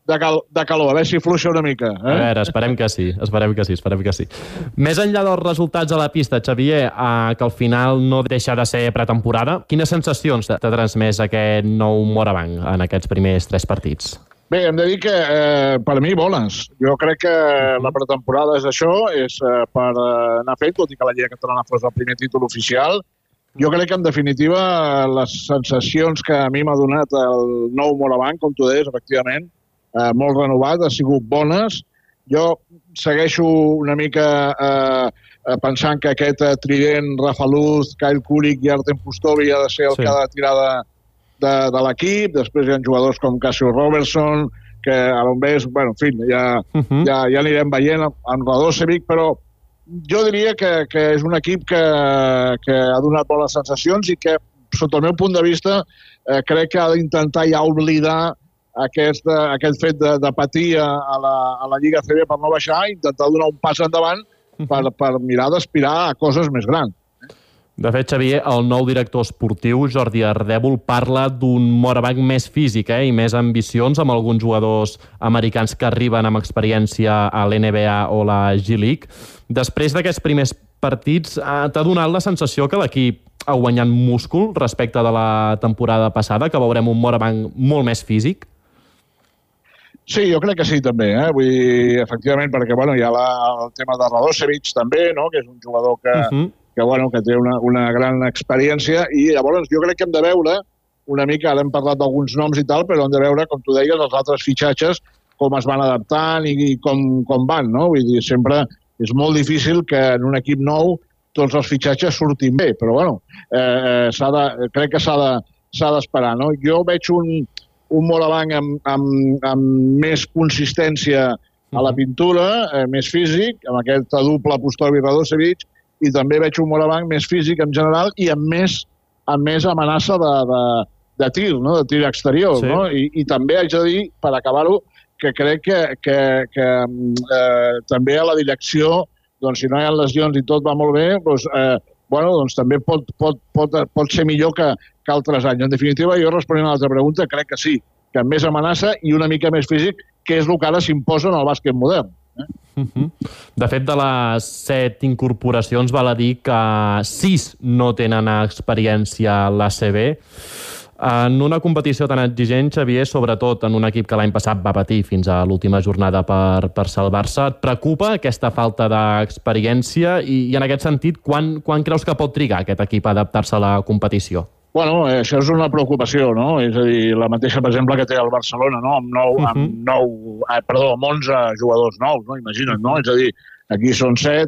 de calor, a veure si fluixa una mica. A veure, esperem que sí. Més enllà dels resultats a la pista, Xavier, que al final no deixa de ser pretemporada, quines sensacions t'ha transmès aquest nou Morabanc en aquests primers 3 partits? Bé, hem de dir que per mi bones. Jo crec que la pretemporada és això, és per anar fent, tot i que la Lliga Catalana fos el primer títol oficial. Jo crec que, en definitiva, les sensacions que a mi m'ha donat el nou Morabanc, com tu deies, efectivament, molt renovat, ha sigut bones. Jo segueixo una mica pensant que aquest trident Rafa Luz, Kyle Kulik i Artem Pustovi ha de ser el que ha de tirar de l'equip. Després hi ha jugadors com Casio Robertson, que a l'Ombés, bueno, en fi, ja anirem veient amb Radosevic, però jo diria que és un equip que ha donat bones sensacions i que, sota el meu punt de vista, crec que ha d'intentar ja oblidar aquest fet de patir a la Lliga CB per no baixar i intentar donar un pas endavant per mirar d'aspirar a coses més grans. De fet, Xavier, el nou director esportiu, Jordi Ardèvol, parla d'un Morabanc més físic i més ambicions, amb alguns jugadors americans que arriben amb experiència a l'NBA o la G-League. Després d'aquests primers partits, t'ha donat la sensació que l'equip ha guanyat múscul respecte de la temporada passada, que veurem un Morabanc molt més físic? Sí, jo crec que sí, també. Vull dir, efectivament, perquè hi ha el tema de Radosevic, també, no? Que és un jugador que té una gran experiència, i llavors jo crec que hem de veure una mica, ara hem parlat d'alguns noms i tal, però hem de veure, com tu deies, els altres fitxatges, com es van adaptant i com van, no? Vull dir, sempre és molt difícil que en un equip nou tots els fitxatges surtin bé, però bueno, crec que s'ha d'esperar, no? Jo veig un Morabanc amb més consistència a la pintura, més físic, amb aquest doble Pustovi-Radosevic, i també veig un Morabanc més físic en general i amb més amenaça de tir, no? De tir exterior. Sí. No? I també haig de dir, per acabar-ho, que crec que també a la direcció, doncs, si no hi ha lesions i tot va molt bé, doncs també pot ser millor que altres anys. En definitiva, jo responent a l'altra pregunta, crec que sí, que amb més amenaça i una mica més físic, que és el que ara s'imposa en el bàsquet modern. De fet, de les 7 incorporacions, val a dir que 6 no tenen experiència a l'ACB. En una competició tan exigent, Xavier, sobretot en un equip que l'any passat va patir fins a l'última jornada per salvar-se, et preocupa aquesta falta d'experiència i en aquest sentit, quan creus que pot trigar aquest equip a adaptar-se a la competició? Bueno, això és una preocupació, no? És a dir, la mateixa, per exemple, que té el Barcelona, no? Amb 11 jugadors nous, no? Imagina't, no? És a dir, aquí són 7.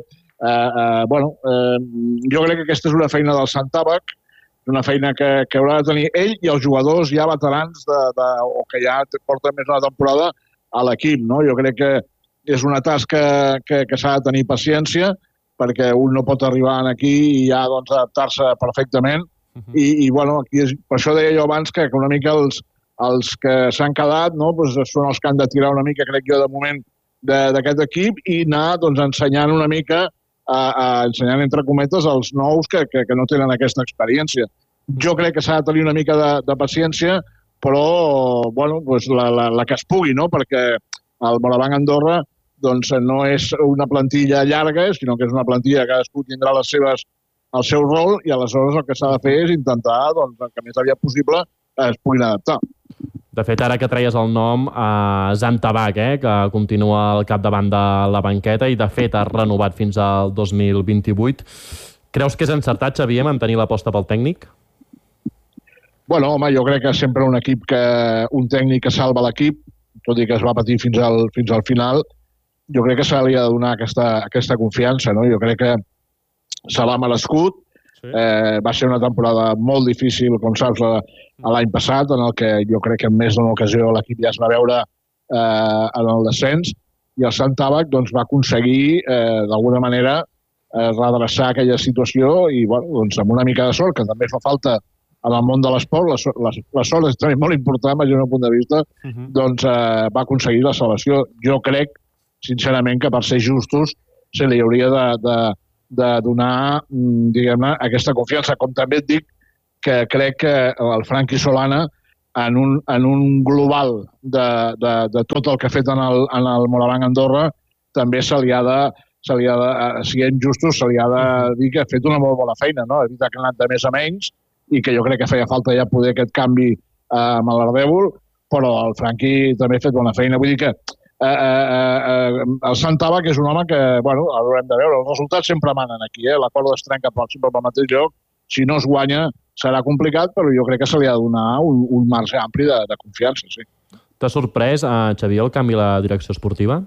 Jo crec que aquesta és una feina del Sant Tabac, una feina que haurà de tenir ell i els jugadors ja veterans o que ja porten més una temporada a l'equip, no? Jo crec que és una tasca que s'ha de tenir paciència, perquè un no pot arribar aquí i ja adaptar-se perfectament. I aquí per això deia jo abans que una mica els que s'han quedat són els que han de tirar una mica, crec jo, de moment d'aquest equip i anar ensenyant una mica, ensenyant entre cometes els nous que no tenen aquesta experiència. Jo crec que s'ha de tenir una mica de paciència, però la que es pugui, no? Perquè el Morabanc Andorra no és una plantilla llarga, sinó que és una plantilla que cadascú tindrà el seu rol, i aleshores el que s'ha de fer és intentar que més aviat possible es puguin adaptar. De fet, ara que treies el nom, Sant Tabac, que continua al capdavant de la banqueta i, de fet, ha renovat fins al 2028. Creus que és encertat, Xavier, mantenir l'aposta pel tècnic? Bueno, home, jo crec que sempre un tècnic que salva l'equip, tot i que es va patir fins al final, jo crec que se li ha de donar aquesta confiança, no? Jo crec que se l'ha merescut. Sí. Va ser una temporada molt difícil, com saps, l'any passat, en el que jo crec que en més d'una ocasió l'equip ja es va veure en el descens, i el Sant Tabac va aconseguir, d'alguna manera, redreçar aquella situació i, amb una mica de sort, que també fa falta en el món de l'esport, la sort és també molt important, des del meu punt de vista, va aconseguir la salvació. Jo crec, sincerament, que per ser justos se li hauria de donar, diguem-ne, aquesta confiança. Com també et dic que crec que el Franqui Solana en un global de tot el que ha fet en el Morabanc Andorra, també se li ha de, siguem justos, se li ha de dir que ha fet una molt bona feina, no? Evitar que ha anat de més a menys i que jo crec que feia falta ja poder aquest canvi amb l'Ardèvol, però el Franqui també ha fet bona feina. Vull dir que el Santava, que és un home que, bueno, haurem de veure, els resultats sempre manen aquí, la corda es trenca sempre pel mateix lloc, si no es guanya serà complicat, però jo crec que se li ha de donar un marge ampli de confiança, sí. T'ha sorprès, Xavier, el canvi a la direcció esportiva?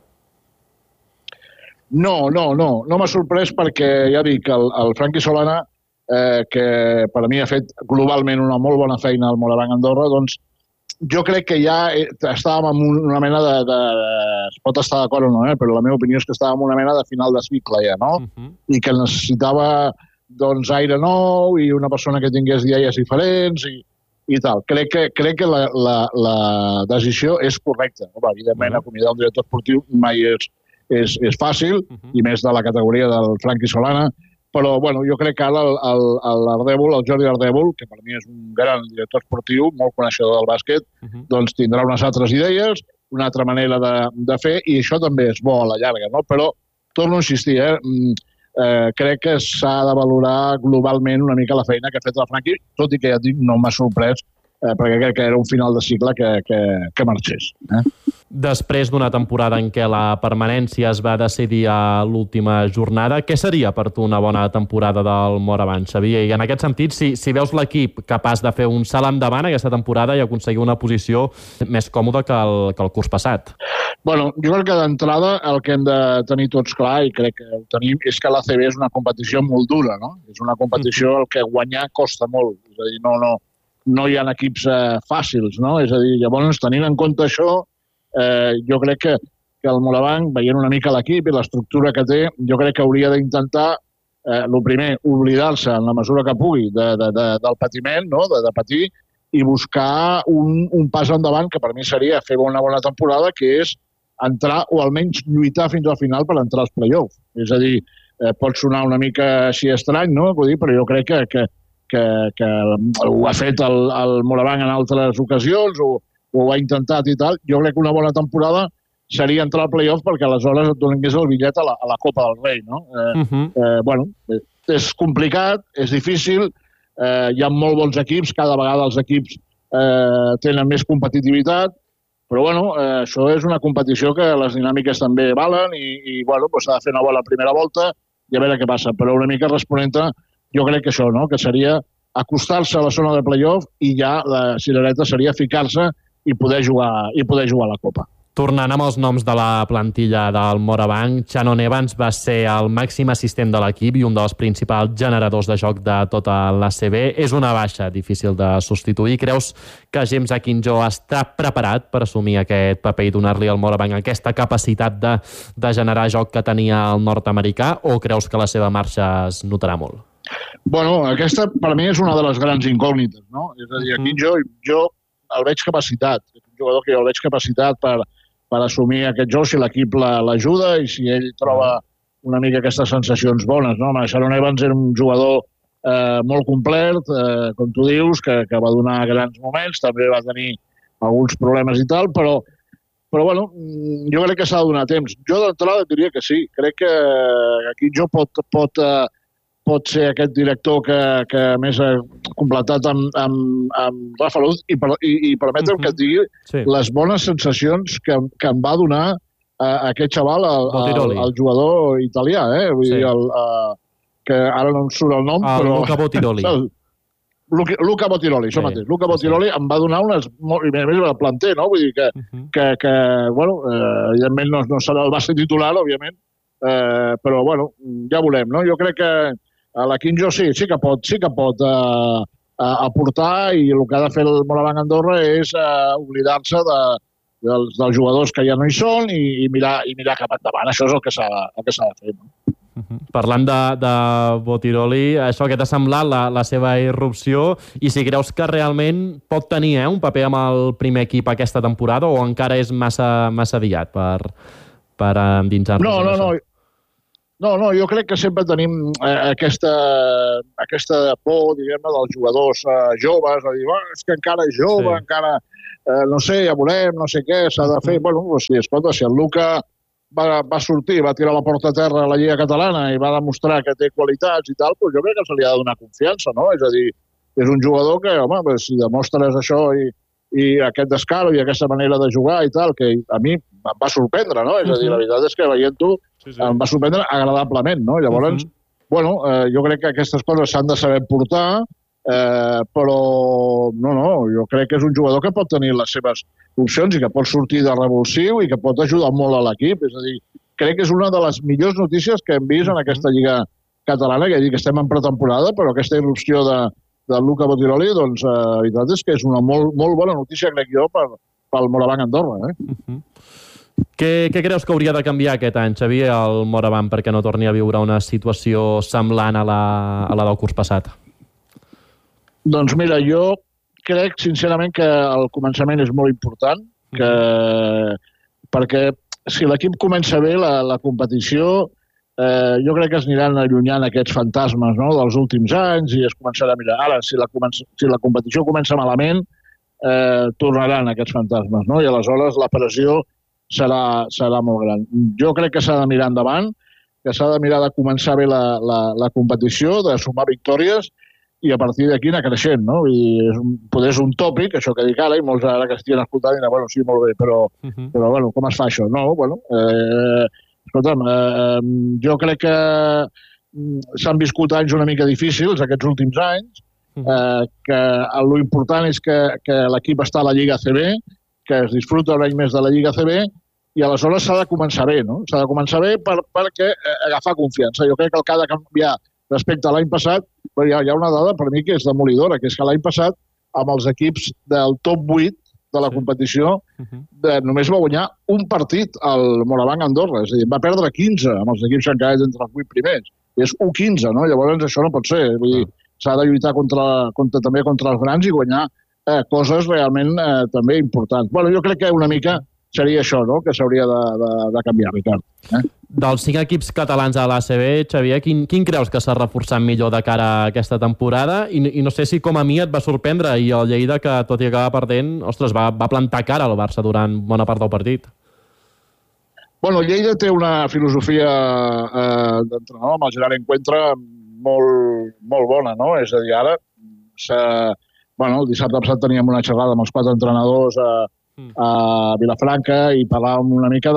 No m'ha sorprès perquè ja dic, el Franqui Solana, que per a mi ha fet globalment una molt bona feina al Morabanc Andorra, doncs jo crec que ja estàvem en una mena es pot estar d'acord o no, però la meva opinió és que estàvem en una mena de final de cicle ja, no? I que necessitava doncs aire nou i una persona que tingués idees diferents i tal. Crec que la decisió és correcta. Evidentment, acomiadar un director esportiu mai és fàcil, i més de la categoria del Franqui Solana, però bueno, jo crec que ara el Jordi Ardèvol, que per mi és un gran director esportiu, molt coneixedor del bàsquet, doncs tindrà unes altres idees, una altra manera de fer, i això també és bo a la llarga, no? Però torno a insistir, crec que s'ha de valorar globalment una mica la feina que ha fet el Franqui, tot i que ja dic, no m'ha sorprès, perquè crec que era un final de cicle que marxés. Després d'una temporada en què la permanència es va decidir a l'última jornada, què seria per tu una bona temporada del Morabanc, Xavier? I en aquest sentit, si veus l'equip capaç de fer un salt endavant aquesta temporada i aconseguir una posició més còmoda que el curs passat? Bueno, jo crec que d'entrada el que hem de tenir tots clar, i crec que ho tenim, és que l'ACB és una competició molt dura, no? És una competició el que guanyar costa molt. És a dir, no hi ha equips fàcils, no? És a dir, llavors, tenint en compte això, jo crec que el Morabanc, veient una mica l'equip i l'estructura que té, jo crec que hauria d'intentar, el primer, oblidar-se en la mesura que pugui del patiment, no? de patir, i buscar un pas endavant que per mi seria fer una bona temporada, que és entrar o almenys lluitar fins al final per entrar als play-offs. És a dir, pot sonar una mica així estrany, no? Vull dir, però jo crec que ho ha fet el Morabanc en altres ocasions o ho ha intentat i tal. Jo crec que una bona temporada seria entrar al play-off perquè aleshores et donés el bitllet a la Copa del Rei, no? Bueno, és complicat, és difícil, hi ha molt bons equips, cada vegada els equips tenen més competitivitat, però bueno, això és una competició que les dinàmiques també valen i bueno, s'ha de fer una bona primera volta i a veure què passa. Però una mica responent-te, jo crec que això, no? Que seria acostar-se a la zona de play-off i ja la cirereta seria ficar-se i poder jugar a la Copa. Tornant amb els noms de la plantilla del Morabanc, Shannon Evans va ser el màxim assistent de l'equip i un dels principals generadors de joc de tota l'ACB. És una baixa difícil de substituir. Creus que James Akinjo està preparat per assumir aquest paper i donar-li al Morabanc aquesta capacitat de generar joc que tenia el nord-americà, o creus que la seva marxa es notarà molt? Bueno, aquesta per mi és una de les grans incògnites, no? És a dir, Akinjo, jo el veig capacitat. És un jugador que jo el veig capacitat per assumir aquest joc si l'equip l'ajuda i si ell troba una mica aquestes sensacions bones, no? Shannon Evans era un jugador molt complet, com tu dius, que va donar grans moments, també va tenir alguns problemes i tal, però bueno, jo crec que s'ha de donar temps. Jo d'entrada diria que sí. Crec que Akinjo pot ser aquest director que més ha completat amb Rafa Luz i permetre'm que et digui les bones sensacions que em va donar aquest xaval, el jugador italià, vull dir, que ara no em surt el nom, però... Luca Botiroli. Luca Botiroli, això mateix. Luca Botiroli em va donar unes... I a més el planter, no? Vull dir que bueno, evidentment no serà el base titular, òbviament, però bueno, ja veurem, no? Jo crec que l'Akinjo sí que pot aportar, i el que ha de fer el Morabanc Andorra és oblidar-se dels jugadors que ja no hi són i mirar cap endavant. Això és el que s'ha de fer. No? Parlant de Botiroli, això que t'ha semblat la seva irrupció, i si creus que realment pot tenir un paper amb el primer equip aquesta temporada, o encara és massa aviat per endinsar-nos? No. No, jo crec que sempre tenim aquesta por, diguem-ne, dels jugadors joves, a dir, és que encara és jove, encara, no sé, ja veurem, no sé què, s'ha de fer. Bueno, escolta, si el Luka va sortir, va tirar la porta a terra a la Lliga Catalana i va demostrar que té qualitats i tal, doncs jo crec que se li ha de donar confiança, no? És a dir, és un jugador que, home, si demostres això i aquest descaro i aquesta manera de jugar i tal, que a mi em va sorprendre, no? És a dir, la veritat és que veient-ho em va sorprendre agradablement, no? Llavors, bueno, jo crec que aquestes coses s'han de saber portar, però no, jo crec que és un jugador que pot tenir les seves opcions i que pot sortir de revulsiu i que pot ajudar molt a l'equip. És a dir, crec que és una de les millors notícies que hem vist en aquesta Lliga Catalana, que estem en pretemporada, però aquesta irrupció de Luka Botiroli, doncs, la veritat és que és una molt bona notícia, crec jo, pel Moraván Andorra. Què creus que hauria de canviar aquest any, Xavier, al Moraván, perquè no torni a viure una situació semblant a la del curs passat? Doncs mira, jo crec, sincerament, que el començament és molt important, perquè si l'equip comença bé la competició, jo crec que es aniran allunyant aquests fantasmes, no?, dels últims anys i es començarà a mirar. Ara, si la competició comença malament, tornaran aquests fantasmes, no? I aleshores la pressió serà molt gran. Jo crec que s'ha de mirar endavant, que s'ha de mirar de començar bé la competició, de sumar victòries i a partir d'aquí anar creixent, no? I poder és un tòpic, això que dic ara, i molts ara que estiguin escoltant diran, bueno, sí, molt bé, però bueno, com es fa això? No, bueno, escolta'm, jo crec que s'han viscut anys una mica difícils aquests últims anys, que l'important és que l'equip està a la Lliga ACB, que es disfruta un any més de la Lliga ACB, i aleshores s'ha de començar bé, no? S'ha de començar bé perquè agafar confiança. Jo crec que el que ha de canviar respecte a l'any passat, però hi ha una dada per mi que és demolidora, que és que l'any passat, amb els equips del top 8 de la competició, només va guanyar un partit al Moraván Andorra, és a dir, va perdre 15 amb els equips que han quedat entre els 8 primers. És 1-15, no? Llavors això no pot ser. Vull dir, s'ha de lluitar també contra els grans i guanyar coses realment també importants. Bueno, jo crec que una mica seria això, no?, que s'hauria de canviar, Ricard. Dels 5 equips catalans a l'ACB, Xavier, quin creus que s'ha reforçat millor de cara a aquesta temporada? I no sé si com a mi et va sorprendre i el Lleida, que tot i acabar perdent, ostres, va plantar cara al Barça durant bona part del partit. Bueno, Lleida té una filosofia d'entrenador amb el Gerard Encuentra molt bona, no? És a dir, ara, el dissabte passat teníem una xerrada amb els 4 entrenadors a Vilafranca i parlàvem una mica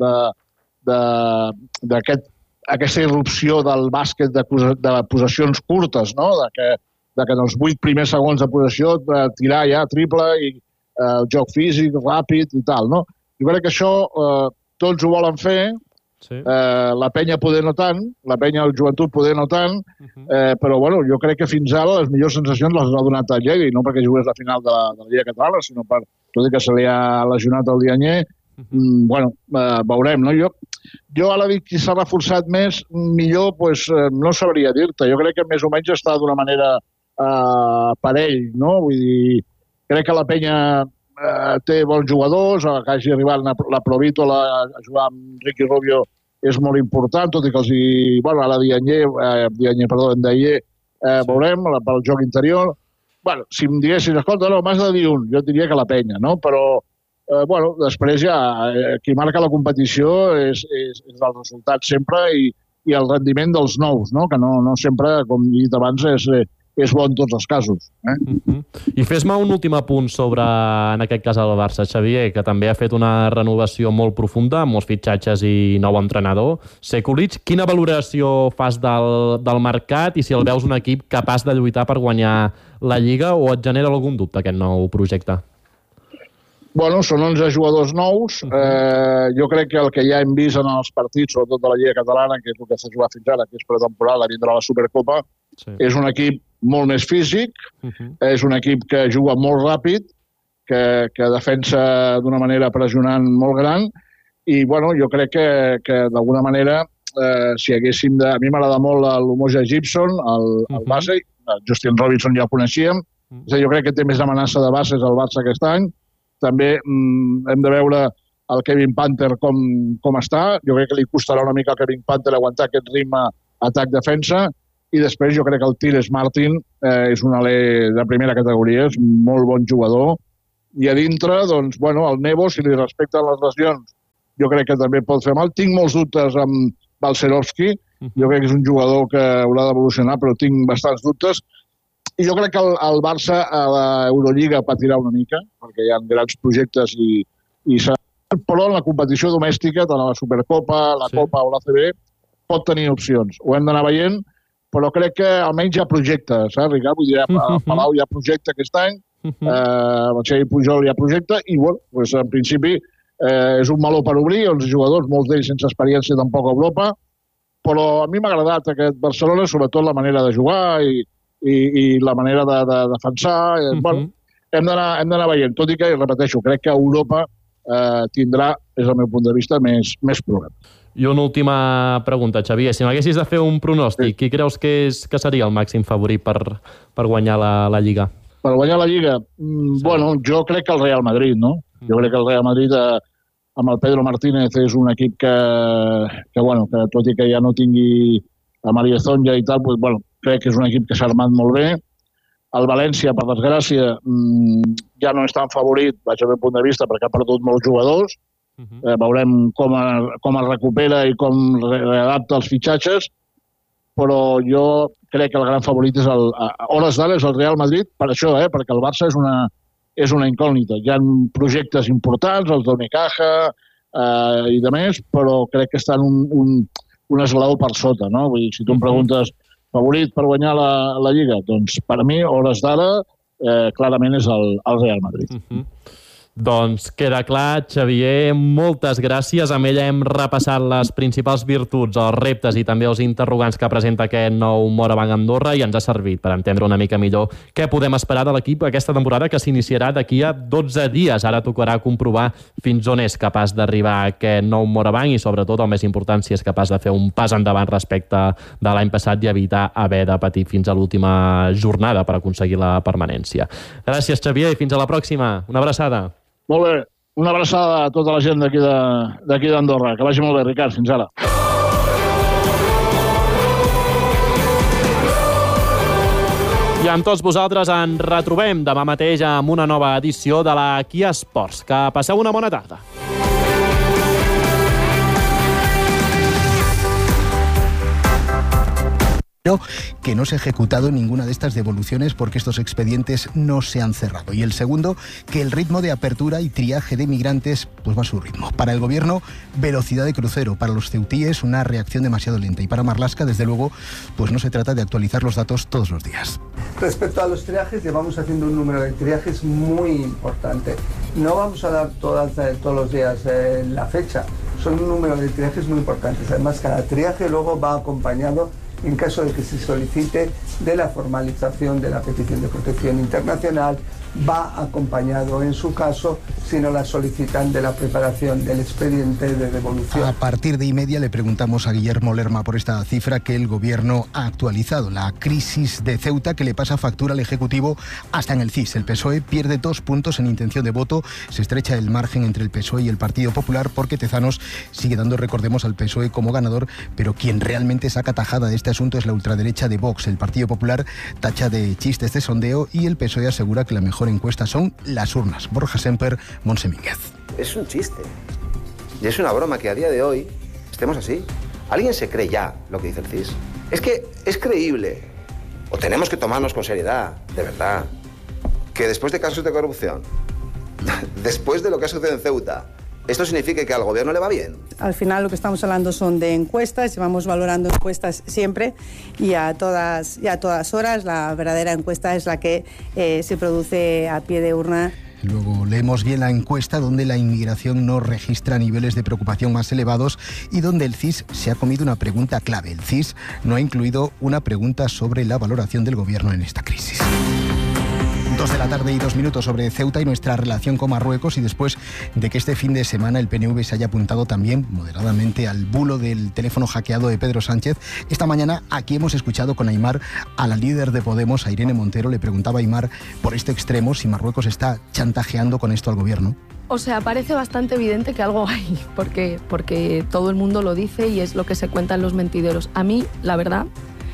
d'aquesta irrupció del bàsquet de possessions curtes, no? De que en els 8 primers segons de possessió tirar ja triple i joc físic, ràpid i tal, no? Jo crec que això tots ho volen fer, la penya poder no tant, la penya del joventut poder no tant, però bueno, jo crec que fins ara les millors sensacions les ha donat a Lleida, i no perquè jugués la final de la Lliga Catalana, sinó per tot i que se li ha lesionat el Dianyer. Bueno, veurem, no? Jo ara dic que s'ha reforçat més, millor, doncs no sabria dir-te. Jo crec que més o menys està d'una manera parell, no? Vull dir, crec que la penya té bons jugadors, que hagi arribat la Provítola a jugar amb Ricky Rubio és molt important, tot i que ara Ndiaye, veurem, pel joc interior. Bueno, si em diguessin, escolta, no, m'has de dir un, jo diria que la penya, no? Però, després ja, qui marca la competició és el resultat sempre i el rendiment dels nous, no? Que no sempre, com he dit abans, és bo en tots els casos. I fes-me un últim apunt sobre, en aquest cas, el Barça, Xavier, que també ha fet una renovació molt profunda, amb molts fitxatges i nou entrenador. Sekulic, quina valoració fas del mercat i si el veus un equip capaç de lluitar per guanyar la Lliga o et genera algun dubte aquest nou projecte? Bueno, són 11 jugadors nous. Jo crec que el que ja hem vist en els partits, sobretot de la Lliga Catalana, que és el que s'ha jugat fins ara, que és pretemporada, vindrà la Supercopa, és un equip molt més físic, és un equip que juga molt ràpid, que defensa d'una manera pressionant molt gran, i bueno, jo crec que d'alguna manera, si haguéssim de... A mi m'agrada molt l'Umoja Gibson, el base, Justin Robinson ja el coneixíem, jo crec que té més amenaça de bases al Barça aquest any. També hem de veure el Kevin Panther com està. Jo crec que li costarà una mica al Kevin Panther aguantar aquest ritme atac-defensa, i després jo crec que el Tires Martin és un alè de primera categoria, és un molt bon jugador, i a dintre, doncs, bueno, el Nebo, si li respecten les lesions, jo crec que també pot fer mal. Tinc molts dubtes amb Balcerovski, jo crec que és un jugador que haurà d'evolucionar, però tinc bastants dubtes. I jo crec que el Barça a l'Eurolliga patirà una mica, perquè hi ha grans projectes però en la competició domèstica, tant a la Supercopa, la Copa o l'ACB, pot tenir opcions. Ho hem d'anar veient, però crec que almenys hi ha projecte, saps, Ricard? Vull dir, a Palau hi ha projecte aquest any, a Xavi Pujol hi ha projecte, i, bueno, doncs, en principi, és un meló per obrir, 11 jugadors, molts d'ells sense experiència tampoc a Europa, però a mi m'ha agradat aquest Barcelona, sobretot la manera de jugar i la manera de defensar. Bueno, hem d'anar veient, tot i que, repeteixo, crec que Europa tindrà, des del meu punt de vista, més problemes. I una última pregunta, Xavier. Si m'haguessis de fer un pronòstic, qui creus que seria el màxim favorit per guanyar la Lliga? Per guanyar la Lliga? Bueno, jo crec que el Real Madrid, no? Jo crec que el Real Madrid amb el Pedro Martínez és un equip que tot i que ja no tingui a Mario Zonja i tal, crec que és un equip que s'ha armat molt bé. El València, per desgràcia, ja no és tan favorit, vaig al meu punt de vista, perquè ha perdut molts jugadors. Veurem com es recupera i com readapta els fitxatges, però jo crec que el gran favorit és a hores d'ara és el Real Madrid, per això, perquè el Barça és una incògnita. Hi ha projectes importants, els d'Unicaja i de més, però crec que estan un esglaó per sota, no? Vull dir, si tu em preguntes favorit per guanyar la Lliga, doncs per a mi, hores d'ara, clarament és el Real Madrid. Doncs queda clar, Xavier, moltes gràcies. Amb ella hem repassat les principals virtuts, els reptes i també els interrogants que presenta aquest nou Morabanc Andorra, i ens ha servit per entendre una mica millor què podem esperar de l'equip aquesta temporada, que s'iniciarà d'aquí a 12 dies. Ara tocarà comprovar fins on és capaç d'arribar aquest nou Morabanc i, sobretot, el més important, si és capaç de fer un pas endavant respecte de l'any passat i evitar haver de patir fins a l'última jornada per aconseguir la permanència. Gràcies, Xavier, i fins a la pròxima. Una abraçada. Molt bé. Una abraçada a tota la gent d'aquí d'Andorra. Que vagi molt bé, Ricard. Fins ara. I amb tots vosaltres ens retrobem demà mateix amb una nova edició de la Kia Sports. Que passeu una bona tarda. Que no se ha ejecutado ninguna de estas devoluciones porque estos expedientes no se han cerrado. Y el segundo, que el ritmo de apertura y triaje de migrantes pues va a su ritmo. Para el gobierno, velocidad de crucero. Para los ceutíes, una reacción demasiado lenta. Y para Marlaska, desde luego, pues no se trata de actualizar los datos todos los días. Respecto a los triajes, llevamos haciendo un número de triajes muy importante. No vamos a dar todos los días la fecha. Son un número de triajes muy importantes. Además, cada triaje luego va acompañado, en caso de que se solicite, de la formalización de la petición de protección internacional, va acompañado, en su caso, si no la solicitan, de la preparación del expediente de devolución. A partir de y media le preguntamos a Guillermo Lerma por esta cifra que el gobierno ha actualizado. La crisis de Ceuta, que le pasa factura al Ejecutivo hasta en el CIS. El PSOE pierde 2 puntos en intención de voto. Se estrecha el margen entre el PSOE y el Partido Popular, porque Tezanos sigue dando, recordemos, al PSOE como ganador, pero quien realmente saca tajada de este asunto es la ultraderecha de Vox. El Partido Popular tacha de chistes de sondeo y el PSOE asegura que la mejor encuesta son las urnas. Borja Semper, Montse Mínguez. Es un chiste. Y es una broma que a día de hoy estemos así. ¿Alguien se cree ya lo que dice el CIS? Es que es creíble. O tenemos que tomarnos con seriedad, de verdad, que después de casos de corrupción, después de lo que ha sucedido en Ceuta, ¿esto significa que al gobierno le va bien? Al final lo que estamos hablando son de encuestas, llevamos valorando encuestas siempre y a todas horas. La verdadera encuesta es la que se produce a pie de urna. Luego leemos bien la encuesta, donde la inmigración no registra niveles de preocupación más elevados y donde el CIS se ha comido una pregunta clave. El CIS no ha incluido una pregunta sobre la valoración del gobierno en esta crisis. 2:02 p.m. sobre Ceuta y nuestra relación con Marruecos, y después de que este fin de semana el PNV se haya apuntado también moderadamente al bulo del teléfono hackeado de Pedro Sánchez. Esta mañana aquí hemos escuchado con Aimar a la líder de Podemos, a Irene Montero. Le preguntaba a Aimar por este extremo si Marruecos está chantajeando con esto al gobierno. O sea, parece bastante evidente que algo hay, porque todo el mundo lo dice y es lo que se cuenta en los mentideros. A mí, la verdad,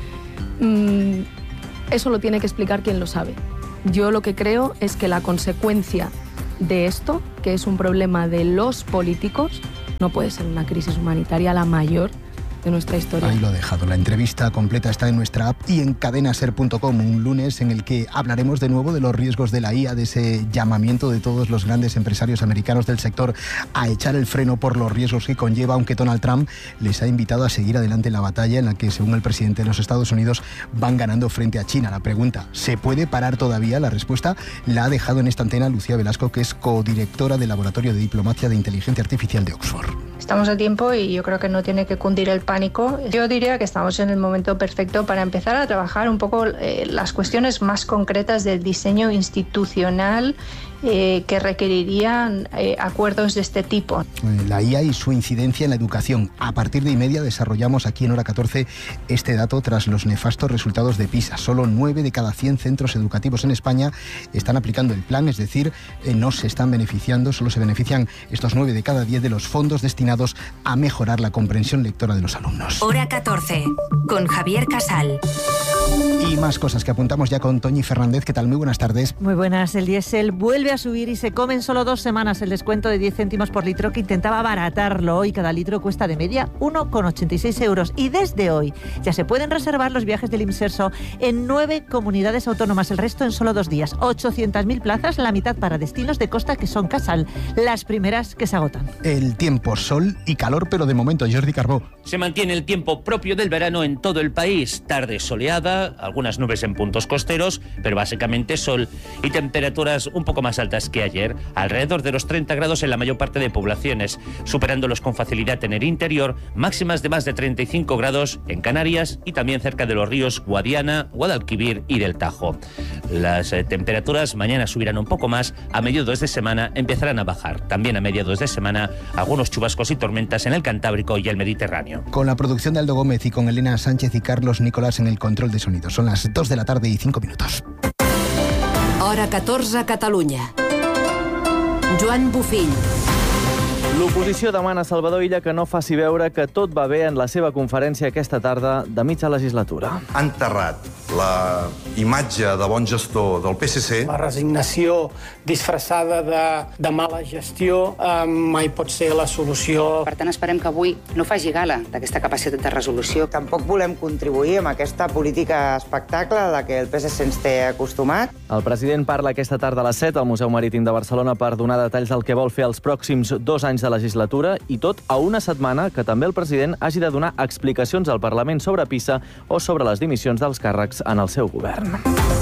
eso lo tiene que explicar quien lo sabe. Yo lo que creo es que la consecuencia de esto, que es un problema de los políticos, no puede ser una crisis humanitaria la mayor de nuestra historia. Ahí lo he dejado. La entrevista completa está en nuestra app y en cadenaser.com, un lunes en el que hablaremos de nuevo de los riesgos de la IA, de ese llamamiento de todos los grandes empresarios americanos del sector a echar el freno por los riesgos que conlleva, aunque Donald Trump les ha invitado a seguir adelante en la batalla en la que, según el presidente de los Estados Unidos, van ganando frente a China. La pregunta, ¿se puede parar todavía? La respuesta la ha dejado en esta antena Lucía Velasco, que es codirectora del Laboratorio de Diplomacia de Inteligencia Artificial de Oxford. Estamos a tiempo y yo creo que no tiene que cundir el pánico. Yo diría que estamos en el momento perfecto para empezar a trabajar un poco las cuestiones más concretas del diseño institucional que requerirían acuerdos de este tipo. La IA y su incidencia en la educación. A partir de y media desarrollamos aquí en Hora 14 este dato tras los nefastos resultados de PISA. Solo 9 de cada 100 centros educativos en España están aplicando el plan, es decir, no se están beneficiando, solo se benefician estos 9 de cada 10 de los fondos destinados a mejorar la comprensión lectora de los alumnos. Hora 14, con Javier Casal. Y más cosas que apuntamos ya con Toñi Fernández. ¿Qué tal? Muy buenas tardes. Muy buenas. El diésel vuelve a subir y se come en solo 2 semanas el descuento de 10 céntimos por litro que intentaba abaratarlo. Hoy cada litro cuesta de media 1,86 euros. Y desde hoy ya se pueden reservar los viajes del Imserso en 9 comunidades autónomas. El resto en solo 2 días. 800.000 plazas, la mitad para destinos de costa que son Casal. Las primeras que se agotan. El tiempo, sol y calor, pero de momento, Jordi Carbó. Se mantiene el tiempo propio del verano en todo el país. Tarde soleada, algunas nubes en puntos costeros, pero básicamente sol y temperaturas un poco más altas que ayer, alrededor de los 30 grados en la mayor parte de poblaciones, superándolos con facilidad en el interior, máximas de más de 35 grados en Canarias y también cerca de los ríos Guadiana, Guadalquivir y del Tajo. Las temperaturas mañana subirán un poco más, a mediados de semana empezarán a bajar. También a mediados de semana algunos chubascos y tormentas en el Cantábrico y el Mediterráneo. Con la producción de Aldo Gómez y con Elena Sánchez y Carlos Nicolás en el control de sonido. Son las 2 de la tarde y 5 minutos. Hora 14, Catalunya. Joan Bufill. L'oposició demana a Salvador Illa que no faci veure que tot va bé en la seva conferència aquesta tarda de mitja legislatura. Ha enterrat la imatge de bon gestor del PSC. La resignació disfressada de mala gestió mai pot ser la solució. Per tant, esperem que avui no faci gala d'aquesta capacitat de resolució. Tampoc volem contribuir amb aquesta política espectacle de què el PSC ens té acostumat. El president parla aquesta tarda a les 7 al Museu Marítim de Barcelona per donar detalls del que vol fer els pròxims 2 anys de legislatura i tot a una setmana que també el president hagi de donar explicacions al Parlament sobre PISA o sobre les dimissions dels càrrecs en el seu govern.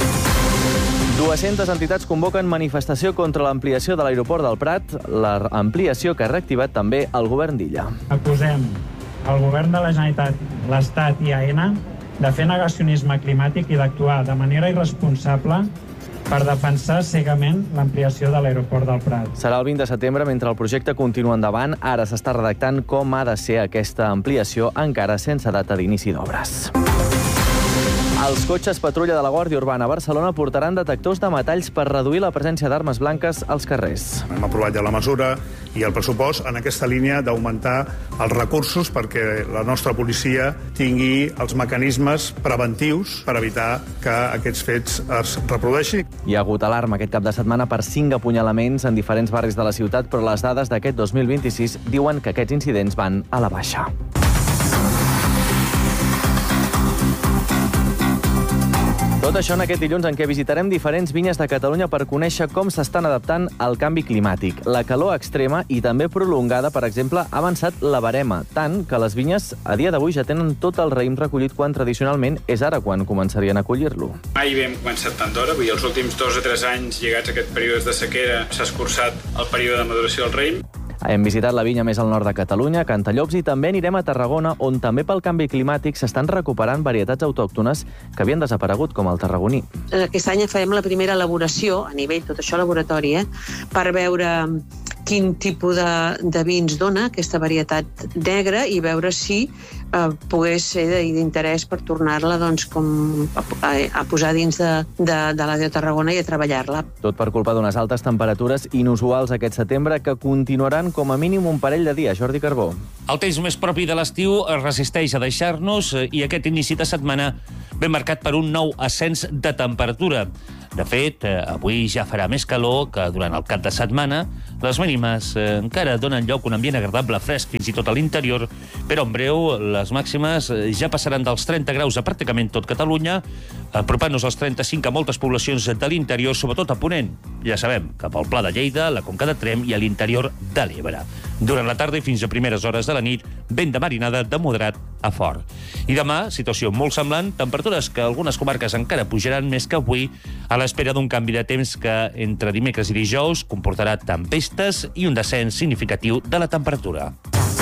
200 entitats convoquen manifestació contra l'ampliació de l'aeroport del Prat, l'ampliació que ha reactivat també el govern d'Illa. Acusem el govern de la Generalitat, l'Estat i AENA de fer negacionisme climàtic i d'actuar de manera irresponsable per defensar cegament l'ampliació de l'aeroport del Prat. Serà el 20 de setembre mentre el projecte continua endavant. Ara s'està redactant com ha de ser aquesta ampliació, encara sense data d'inici d'obres. Els cotxes patrulla de la Guàrdia Urbana a Barcelona portaran detectors de metalls per reduir la presència d'armes blanques als carrers. Hem aprovat ja la mesura i el pressupost en aquesta línia d'augmentar els recursos perquè la nostra policia tingui els mecanismes preventius per evitar que aquests fets es reprodueixin. Hi ha hagut alarma aquest cap de setmana per 5 apunyalaments en diferents barris de la ciutat, però les dades d'aquest 2026 diuen que aquests incidents van a la baixa. Tot això en aquest dilluns en què visitarem diferents vinyes de Catalunya per conèixer com s'estan adaptant al canvi climàtic. La calor extrema i també prolongada, per exemple, ha avançat la verema, tant que les vinyes a dia d'avui ja tenen tot el raïm recollit quan tradicionalment és ara quan començarien a collir-lo. Mai vam començar tant d'hora, vull dir, els últims 2 o 3 anys llegats a aquest període de sequera s'ha escurçat el període de maduració del raïm. Hem visitat la vinya més al nord de Catalunya, Cantallops, i també anirem a Tarragona, on també pel canvi climàtic s'estan recuperant varietats autòctones que havien desaparegut, com el tarragoní. Aquest any farem la primera elaboració, a nivell tot això laboratori, per veure quin tipus de vins dona aquesta varietat negra i veure si pogués ser d'interès per tornar-la a posar dins de l'ADO Tarragona i a treballar-la. Tot per culpa d'unes altes temperatures inusuals aquest setembre que continuaran com a mínim un parell de dies. Jordi Carbó. El temps més propi de l'estiu es resisteix a deixar-nos i aquest inici de setmana ben marcat per un nou ascens de temperatura. De fet, avui ja farà més calor que durant el cap de setmana. Les mínimes encara donen lloc a un ambient agradable fresc, fins i tot a l'interior, però en breu les màximes ja passaran dels 30 graus a pràcticament tot Catalunya, apropant-nos als 35 a moltes poblacions de l'interior, sobretot a Ponent. Ja sabem, cap al Pla de Lleida, la Conca de Tremp i a l'interior de l'Ebre. Durant la tarda i fins a primeres hores de la nit, vent de marinada de moderat a fort. I demà, situació molt semblant, temperatures que algunes comarques encara pujaran més que avui, a l'espera d'un canvi de temps que entre dimecres i dijous comportarà tempestes i un descens significatiu de la temperatura.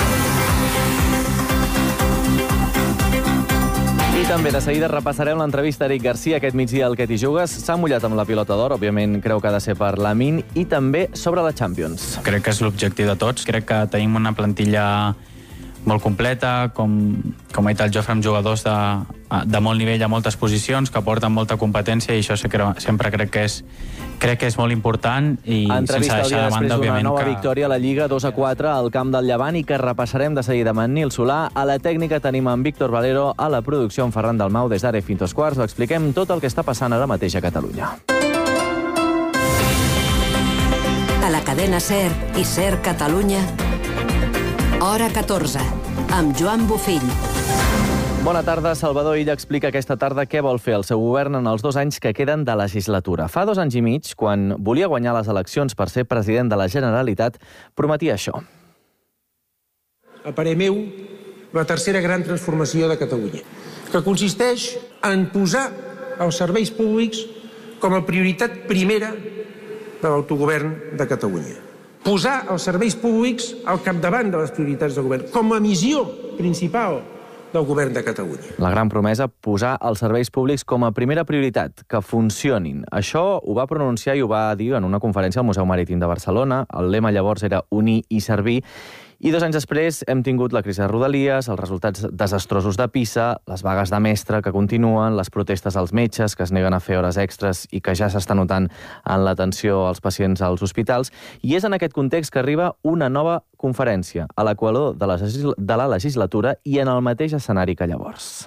I també de seguida repassarem l'entrevista a Eric Garcia aquest migdia al Que t'hi jugues. S'ha mullat amb la pilota d'or, òbviament creu que ha de ser per Lamine, i també sobre la Champions. Crec que és l'objectiu de tots. Crec que tenim una plantilla molt completa, com ha dit el Jofre, amb jugadors de molt nivell a moltes posicions, que aporten molta competència, i això sempre crec que és molt important, i sense deixar de banda, òbviament, nova victòria a la Lliga 2-4 al camp del Llevant, i que repassarem de seguida amb en Nil Solà. A la tècnica tenim en Víctor Valero, a la producció en Ferran Dalmau, des d'ara fins 2:15. Expliquem tot el que està passant ara mateix a Catalunya. A la cadena SER i SER Catalunya, Hora 14, amb Joan Bofill. Bona tarda. Salvador Illa explica aquesta tarda què vol fer el seu govern en els 2 anys que queden de legislatura. Fa 2 anys i mig, quan volia guanyar les eleccions per ser president de la Generalitat, prometia això. A parer meu, la tercera gran transformació de Catalunya, que consisteix en posar els serveis públics com a prioritat primera de l'autogovern de Catalunya. Posar els serveis públics al capdavant de les prioritats del govern, com a missió principal del govern de Catalunya. La gran promesa, posar els serveis públics com a primera prioritat, que funcionin. Això ho va pronunciar i ho va dir en una conferència al Museu Marítim de Barcelona. El lema llavors era unir i servir. I 2 anys després hem tingut la crisi de Rodalies, els resultats desastrosos de PISA, les vagues de mestre que continuen, les protestes als metges que es neguen a fer hores extres i que ja s'està notant en l'atenció als pacients als hospitals. I és en aquest context que arriba una nova conferència, a l'equador de la legislatura i en el mateix escenari que llavors.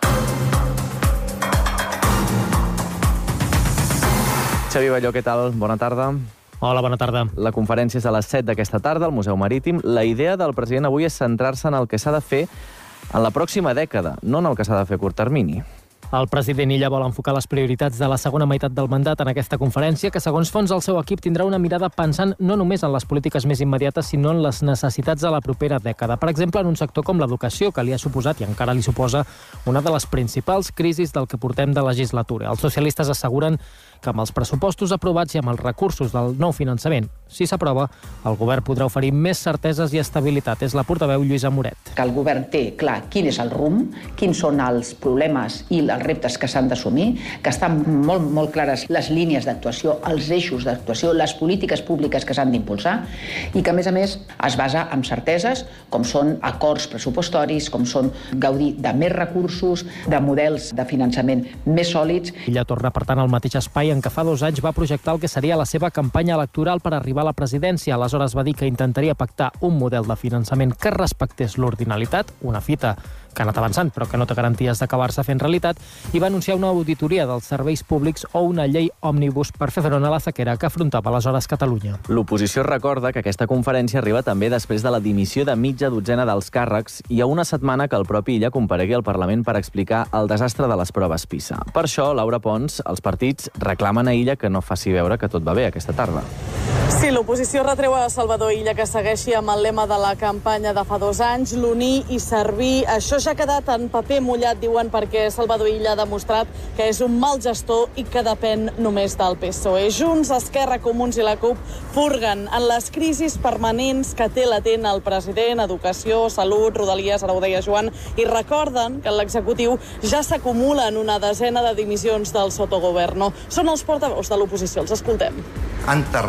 Xavi Balló, què tal? Bona tarda. Hola, bona tarda. La conferència és a les 7 d'aquesta tarda al Museu Marítim. La idea del president avui és centrar-se en el que s'ha de fer en la pròxima dècada, no en el que s'ha de fer a curt termini. El president Illa vol enfocar les prioritats de la segona meitat del mandat en aquesta conferència, que segons fons el seu equip tindrà una mirada pensant no només en les polítiques més immediates, sinó en les necessitats de la propera dècada. Per exemple, en un sector com l'educació, que li ha suposat i encara li suposa una de les principals crisis del que portem de legislatura. Els socialistes asseguren que amb els pressupostos aprovats i amb els recursos del nou finançament, si s'aprova, el govern podrà oferir més certeses i estabilitat. És la portaveu Lluïsa Moret. Que el govern té clar quin és el rumb, quins són els problemes i els reptes que s'han d'assumir, que estan molt clares les línies d'actuació, els eixos d'actuació, les polítiques públiques que s'han d'impulsar, i que, a més, es basa en certeses, com són acords pressupostaris, com són gaudir de més recursos, de models de finançament més sòlids. Illa torna, per tant, al mateix espai en què fa 2 anys va projectar el que seria la seva campanya electoral per arribar a la presidència. Aleshores va dir que intentaria pactar un model de finançament que respectés l'ordinalitat, una fita que ha anat avançant però que no té garanties d'acabar-se fent realitat, i va anunciar una auditoria dels serveis públics o una llei òmnibus per fer front a la sequera que afrontava aleshores Catalunya. L'oposició recorda que aquesta conferència arriba també després de la dimissió de mitja dotzena dels càrrecs i a una setmana que el propi Illa comparegui al Parlament per explicar el desastre de les proves PISA. Per això, Laura Pons, els partits reclamen a Illa que no faci veure que tot va bé aquesta tarda. Sí, l'oposició retreu a Salvador Illa que segueixi amb el lema de la campanya de fa 2 anys, l'unir i servir. Això ja ha quedat en paper mullat, diuen, perquè Salvador Illa ha demostrat que és un mal gestor i que depèn només del PSOE. Junts, Esquerra, Comuns i la CUP furguen en les crisis permanents que té latent el president, educació, salut, Rodalies, ara ho deia Joan, i recorden que en l'executiu ja s'acumulen una desena de dimissions del sotogoverno. Són els portaveus de l'oposició, els escoltem. Ha enterrat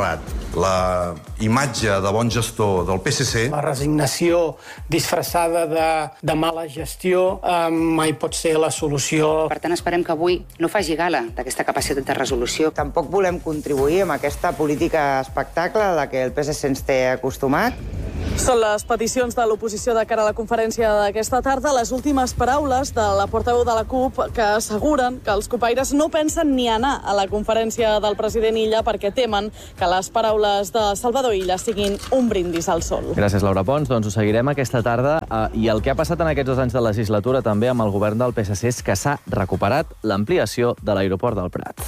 la imatge de bon gestor del PSC. La resignació disfressada de mala gestió mai pot ser la solució. Per tant, esperem que avui no faci gala d'aquesta capacitat de resolució. Tampoc volem contribuir amb aquesta política espectacle a la que el PSC ens té acostumat. Són les peticions de l'oposició de cara a la conferència d'aquesta tarda, les últimes paraules de la portaveu de la CUP, que asseguren que els copaires no pensen ni anar a la conferència del president Illa perquè temen que les paraules de Salvador Illa siguin un brindis al sol. Gràcies, Laura Pons. Doncs ho seguirem aquesta tarda. I el que ha passat en aquests 2 anys de legislatura també amb el govern del PSC és que s'ha recuperat l'ampliació de l'aeroport del Prat.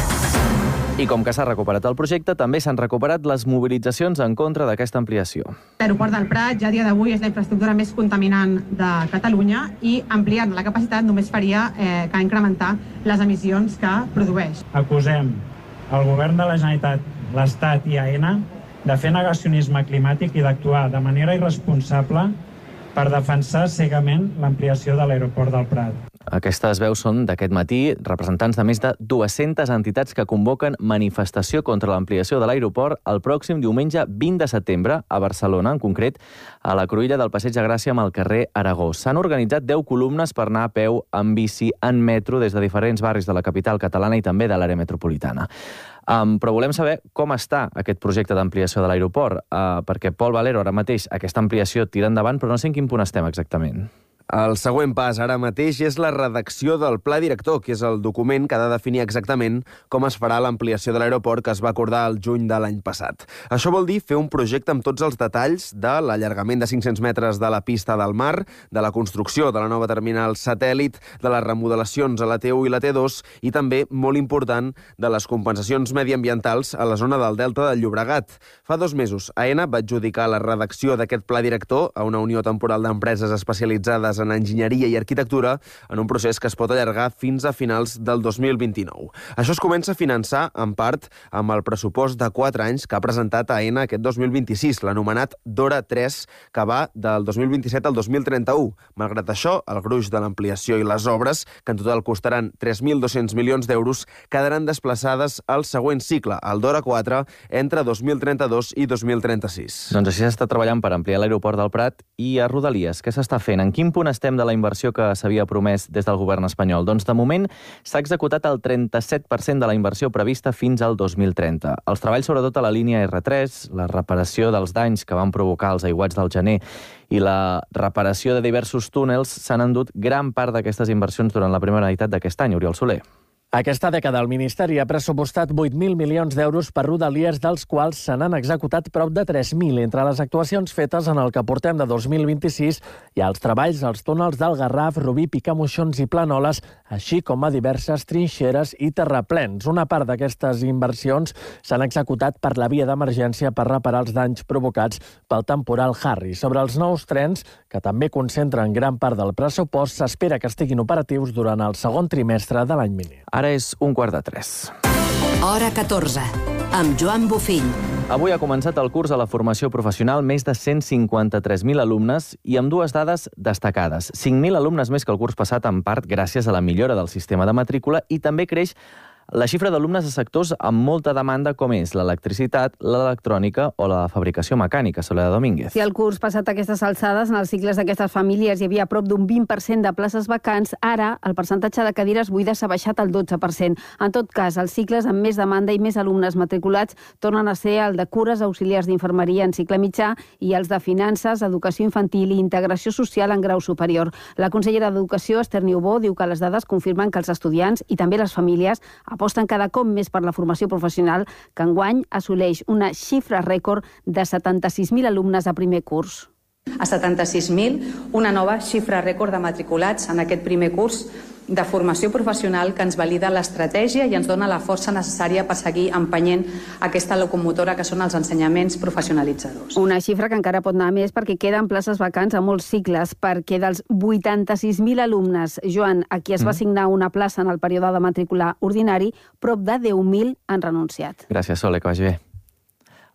I com que s'ha recuperat el projecte, també s'han recuperat les mobilitzacions en contra d'aquesta ampliació. L'aeroport del Prat ja a dia d'avui és la infraestructura més contaminant de Catalunya i ampliant la capacitat només faria que incrementar les emissions que produeix. Acusem el govern de la Generalitat, l'Estat i AENA de fer negacionisme climàtic i d'actuar de manera irresponsable per defensar cegament l'ampliació de l'aeroport del Prat. Aquestes veus són d'aquest matí representants de més de 200 entitats que convoquen manifestació contra l'ampliació de l'aeroport el pròxim diumenge 20 de setembre a Barcelona, en concret a la cruïlla del Passeig de Gràcia amb el carrer Aragó. S'han organitzat 10 columnes per anar a peu, en bici, en metro, des de diferents barris de la capital catalana i també de l'àrea metropolitana. Però volem saber com està aquest projecte d'ampliació de l'aeroport, perquè Pol Valero, ara mateix, aquesta ampliació tira endavant, però no sé en quin punt estem exactament. El següent pas ara mateix és la redacció del Pla Director, que és el document que ha de definir exactament com es farà l'ampliació de l'aeroport que es va acordar el juny de l'any passat. Això vol dir fer un projecte amb tots els detalls de l'allargament de 500 metres de la pista del mar, de la construcció de la nova terminal satèl·lit, de les remodelacions a la T1 i la T2 i també, molt important, de les compensacions mediambientals a la zona del Delta del Llobregat. Fa 2 mesos, AENA va adjudicar la redacció d'aquest Pla Director a una unió temporal d'empreses especialitzades en enginyeria i arquitectura en un procés que es pot allargar fins a finals del 2029. Això es comença a finançar, en part, amb el pressupost de 4 anys que ha presentat AENA aquest 2026, l'anomenat DORA 3, que va del 2027 al 2031. Malgrat això, el gruix de l'ampliació i les obres, que en total costaran 3.200 milions d'euros, quedaran desplaçades al següent cicle, el DORA 4, entre 2032 i 2036. Doncs així s'està treballant per ampliar l'aeroport del Prat i a Rodalies. Què s'està fent? En quin punt estem de la inversió que s'havia promès des del govern espanyol? Doncs de moment s'ha executat el 37% de la inversió prevista fins al 2030. Els treballs sobretot a la línia R3, la reparació dels danys que van provocar els aiguats del gener i la reparació de diversos túnels s'han endut gran part d'aquestes inversions durant la primera meitat d'aquest any. Oriol Soler. Aquesta dècada el Ministeri ha pressupostat 8.000 milions d'euros per Rodalies, dels quals se n'han executat prop de 3.000 entre les actuacions fetes en el que portem de 2026 i els treballs als túnels del Garraf, Rubí, Picamoixons i Planoles, així com a diverses trinxeres i terraplens. Una part d'aquestes inversions s'han executat per la via d'emergència per reparar els danys provocats pel temporal Harry. Sobre els nous trens, que també concentren gran part del pressupost, s'espera que estiguin operatius durant el segon trimestre de l'any vinent. Ara és 2:45. Hora 14, amb Joan Bofill. Avui ha començat el curs a la formació professional més de 153.000 alumnes i amb 2 dades destacades. 5.000 alumnes més que el curs passat, en part gràcies a la millora del sistema de matrícula, i també creix la xifra d'alumnes de sectors amb molta demanda com és l'electricitat, l'electrònica o la fabricació mecànica. Soledad Domínguez. Si el curs passat a aquestes alçades, en els cicles d'aquestes famílies hi havia prop d'un 20% de places vacants, ara el percentatge de cadires buides s'ha baixat al 12%. En tot cas, els cicles amb més demanda i més alumnes matriculats tornen a ser el de cures, auxiliars d'infermeria en cicle mitjà i els de finances, educació infantil i integració social en grau superior. La consellera d'Educació, Esther Niubó, diu que les dades confirmen que els estudiants i també les famílies aposten cada cop més per la formació professional, que enguany assoleix una xifra rècord de 76.000 alumnes a primer curs. A 76.000, una nova xifra rècord de matriculats en aquest primer curs de formació professional que ens valida l'estratègia i ens dona la força necessària per seguir empenyent aquesta locomotora que són els ensenyaments professionalitzadors. Una xifra que encara pot anar més perquè queden places vacants a molts cicles, perquè dels 86.000 alumnes, Joan, a qui es va assignar una plaça en el període de matrícula ordinari, prop de 10.000 han renunciat. Gràcies, Sole, que vagi bé.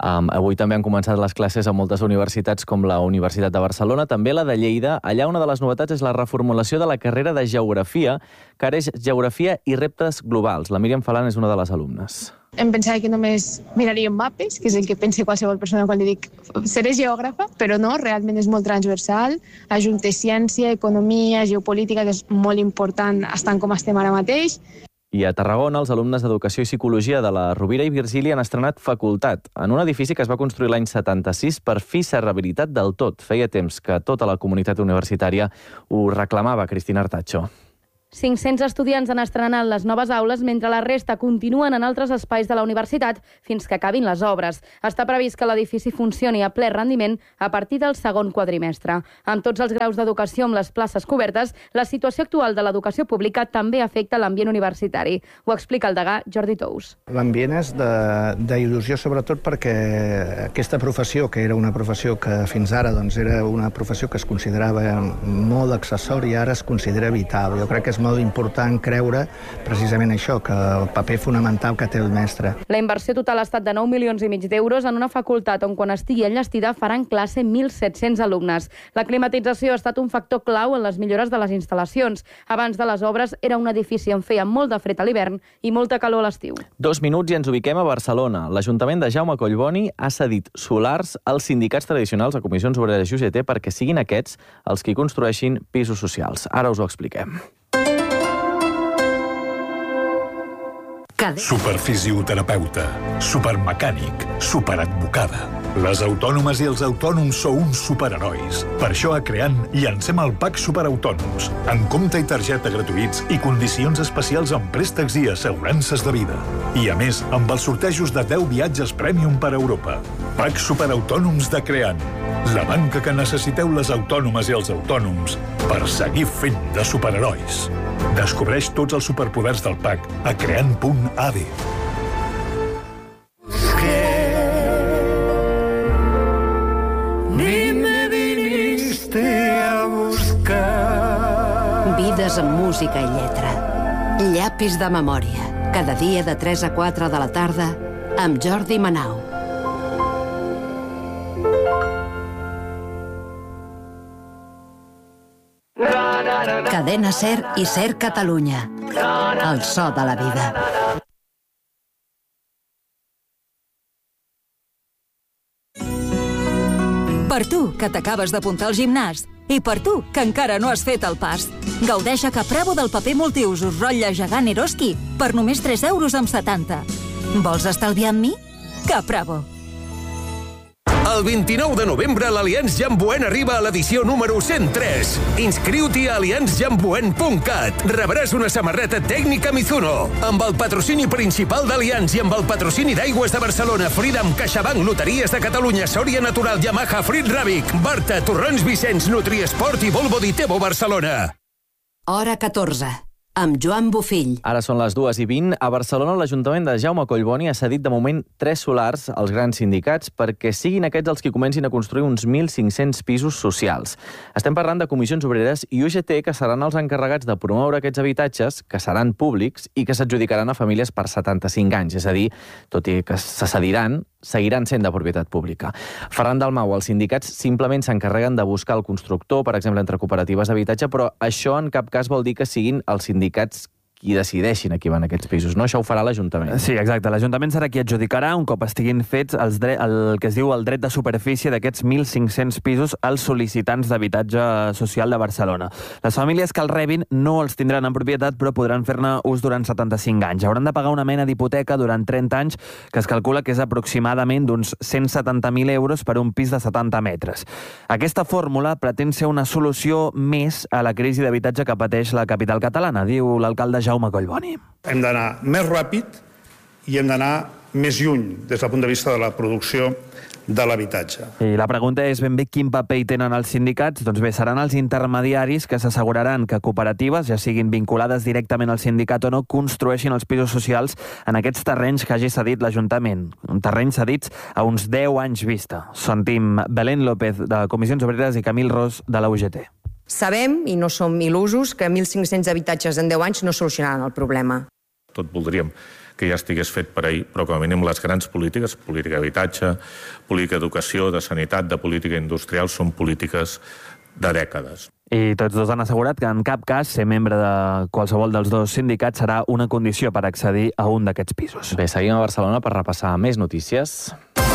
Avui també han començat les classes a moltes universitats com la Universitat de Barcelona, també la de Lleida. Allà una de les novetats és la reformulació de la carrera de Geografia, que ara és Geografia i reptes globals. La Míriam Falan és una de les alumnes. Em pensava que només miraríem mapes, que és el que pensa qualsevol persona quan li dic seré geògrafa, però no, realment és molt transversal, ajunta ciència, economia, geopolítica, que és molt important estant com estem ara mateix. I a Tarragona, els alumnes d'Educació i Psicologia de la Rovira i Virgili han estrenat Facultat, en un edifici que es va construir l'any 76 per fi ser rehabilitat del tot. Feia temps que tota la comunitat universitària ho reclamava, Cristina Artacho. 500 estudiants han estrenat les noves aules, mentre la resta continuen en altres espais de la universitat fins que acabin les obres. Està previst que l'edifici funcioni a ple rendiment a partir del segon quadrimestre. Amb tots els graus d'educació amb les places cobertes, la situació actual de l'educació pública també afecta l'ambient universitari. Ho explica el degà Jordi Tous. L'ambient és d'il·lusió, sobretot perquè aquesta professió, que era una professió que fins ara era una professió que es considerava molt accessòria, ara es considera vital. Jo crec que és molt important creure precisament això, que el paper fonamental que té el mestre. La inversió total ha estat de 9,5 milions d'euros en una facultat on quan estigui enllestida faran classe 1.700 alumnes. La climatització ha estat un factor clau en les millores de les instal·lacions. Abans de les obres era un edifici on feia molt de fred a l'hivern i molta calor a l'estiu. 2 minuts i ens ubiquem a Barcelona. L'Ajuntament de Jaume Collboni ha cedit solars als sindicats tradicionals a Comissions Obreres i UGT perquè siguin aquests els qui construeixin pisos socials. Ara us ho expliquem. Superfisioterapeuta, supermecànic, superadvocada. Les autònomes i els autònoms sou uns superherois. Per això a Creant llancem el PAC Superautònoms, amb compte i targeta gratuïts i condicions especials en préstecs i assegurances de vida. I a més, amb els sortejos de 10 viatges Premium per Europa. PAC Superautònoms de Creant, la banca que necessiteu les autònomes i els autònoms per seguir fent de superherois. Descobreix tots els superpoders del PAC a creant.ad. Ni me viniste a buscar. Vides amb música i lletra. Llapis de memòria. Cada dia de 3 a 4 de la tarda amb Jordi Manau. Cadena SER i SER Catalunya. El so de la vida. Per tu, que t'acabes d'apuntar al gimnàs. I per tu, que encara no has fet el pas. Gaudeix a Capravo del paper multiusos rotlle gegant Eroski per només 3,70 €. Vols estalviar amb mi? Capravo. El 29 de novembre l'Allianz Jamboen arriba a l'edició número 103. Inscriu-t'hi a allianzjamboen.cat. Rebràs una samarreta tècnica Mizuno. Amb el patrocini principal d'Allianz i amb el patrocini d'Aigües de Barcelona, Freedom, CaixaBank, Loteries de Catalunya, Sòria Natural, Yamaha, Frit Ràbic, Barta, Torrons Vicenç, Nutriesport i Volvo Ditebo Barcelona. Hora 14. Amb Joan Bofill. Ara són les 2:20. A Barcelona, l'Ajuntament de Jaume Collboni ha cedit de moment 3 solars als grans sindicats perquè siguin aquests els que comencin a construir uns 1.500 pisos socials. Estem parlant de Comissions Obreres i UGT, que seran els encarregats de promoure aquests habitatges, que seran públics i que s'adjudicaran a famílies per 75 anys. És a dir, tot i que se cediran, seguiran sent de propietat pública. Ferran Dalmau, els sindicats simplement s'encarreguen de buscar el constructor, per exemple, entre cooperatives d'habitatge, però això en cap cas vol dir que siguin els sindicats qui decideixin a qui van aquests pisos, no? Això ho farà l'Ajuntament. Sí, exacte. L'Ajuntament serà qui adjudicarà, un cop estiguin fets, el que es diu el dret de superfície d'aquests 1.500 pisos als sol·licitants d'habitatge social de Barcelona. Les famílies que els rebin no els tindran en propietat, però podran fer-ne ús durant 75 anys. Hauran de pagar una mena d'hipoteca durant 30 anys, que es calcula que és aproximadament d'uns 170.000 euros per un pis de 70 metres. Aquesta fórmula pretén ser una solució més a la crisi d'habitatge que pateix la capital catalana, diu l'alcalde Jaume Collboni. Hem d'anar més ràpid i hem d'anar més lluny des del punt de vista de la producció de l'habitatge. I la pregunta és ben bé quin paper hi tenen els sindicats. Doncs bé, seran els intermediaris que s'asseguraran que cooperatives, ja siguin vinculades directament al sindicat o no, construeixin els pisos socials en aquests terrenys que hagi cedit l'Ajuntament. Un terreny cedits a uns 10 anys vista. Sentim Belén López, de Comissions Obreres, i Camil Ros, de la UGT. Sabem, i no som il·lusos, que 1.500 habitatges en 10 anys no solucionaran el problema. Tot voldríem que ja estigués fet per ahir, però com a mínim les grans polítiques, política d'habitatge, política d'educació, de sanitat, de política industrial, són polítiques de dècades. I tots dos han assegurat que en cap cas ser membre de qualsevol dels dos sindicats serà una condició per accedir a un d'aquests pisos. Bé, seguim a Barcelona per repassar més notícies.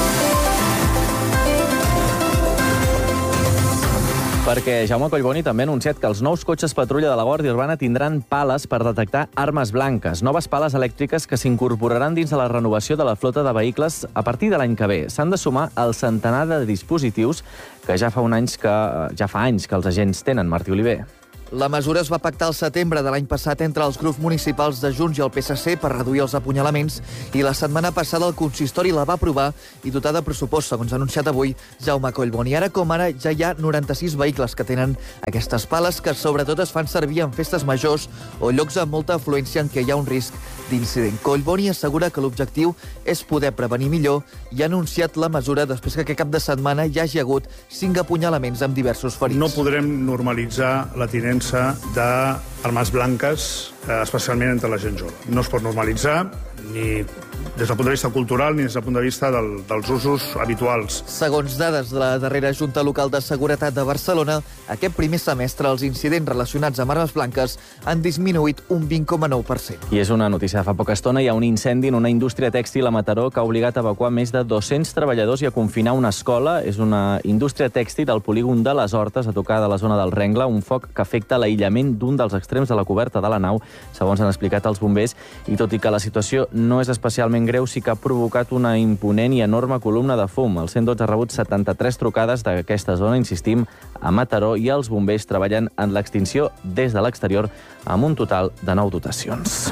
Perquè Jaume Collboni també ha anunciat que els nous cotxes patrulla de la Guàrdia Urbana tindran pales per detectar armes blanques, noves pales elèctriques que s'incorporaran dins de la renovació de la flota de vehicles a partir de l'any que ve. S'han de sumar el centenar de dispositius que ja fa anys que els agents tenen. Martí Oliver. La mesura es va pactar al setembre de l'any passat entre els grups municipals de Junts i el PSC per reduir els apunyalaments i la setmana passada el consistori la va aprovar i dotar de pressupost, segons ha anunciat avui Jaume Collboni. Ara com ara ja hi ha 96 vehicles que tenen aquestes pales que sobretot es fan servir en festes majors o llocs amb molta afluència en què hi ha un risc d'incident. Collboni assegura que l'objectiu és poder prevenir millor i ha anunciat la mesura després que aquest cap de setmana hi hagi hagut 5 apunyalaments amb diversos ferits. No podrem normalitzar la tinença d'armes blanques, especialment entre la gent jove. No es pot normalitzar ni des del punt de vista cultural ni des del punt de vista dels usos habituals. Segons dades de la darrera Junta Local de Seguretat de Barcelona, aquest primer semestre els incidents relacionats amb armes blanques han disminuït un 20,9%. I és una notícia de fa poca estona. Hi ha un incendi en una indústria tèxtil a Mataró que ha obligat a evacuar més de 200 treballadors i a confinar una escola. És una indústria tèxtil al polígon de les Hortes, a tocar de la zona del Rengle, un foc que afecta l'aïllament d'un dels extrems de la coberta de la nau, segons han explicat els bombers, i tot i que la situació no és especialment greu, sí que ha provocat una imponent i enorme columna de fum. El 112 ha rebut 73 trucades d'aquesta zona, insistim, a Mataró, i els bombers treballen en l'extinció des de l'exterior amb un total de 9 dotacions.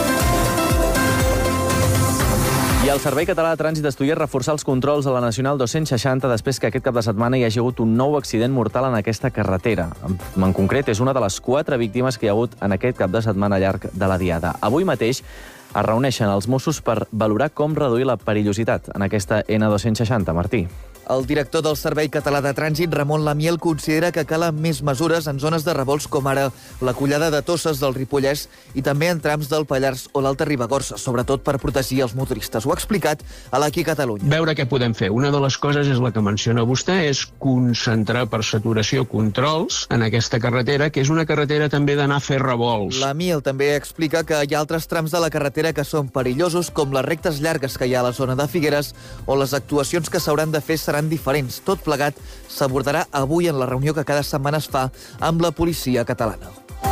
I el Servei Català de Trànsit estudia reforçar els controls a la Nacional 260 després que aquest cap de setmana hi hagi hagut un nou accident mortal en aquesta carretera. En concret, és una de les 4 víctimes que hi ha hagut en aquest cap de setmana llarg de la Diada. Avui mateix es reuneixen els Mossos per valorar com reduir la perillositat en aquesta N260. Martí. El director del Servei Català de Trànsit, Ramon Lamiel, considera que calen més mesures en zones de revolts com ara la Collada de Tosses del Ripollès i també en trams del Pallars o l'Alta Ribagorça, sobretot per protegir els motoristes. Ho ha explicat a l'Aquí Catalunya. Veure què podem fer. Una de les coses és la que menciona vostè, és concentrar per saturació controls en aquesta carretera, que és una carretera també d'anar a fer revolts. Lamiel també explica que hi ha altres trams de la carretera que són perillosos, com les rectes llargues que hi ha a la zona de Figueres, o les actuacions que s'hauran de fer seran diferents. Tot plegat s'abordarà avui en la reunió que cada setmana es fa amb la policia catalana.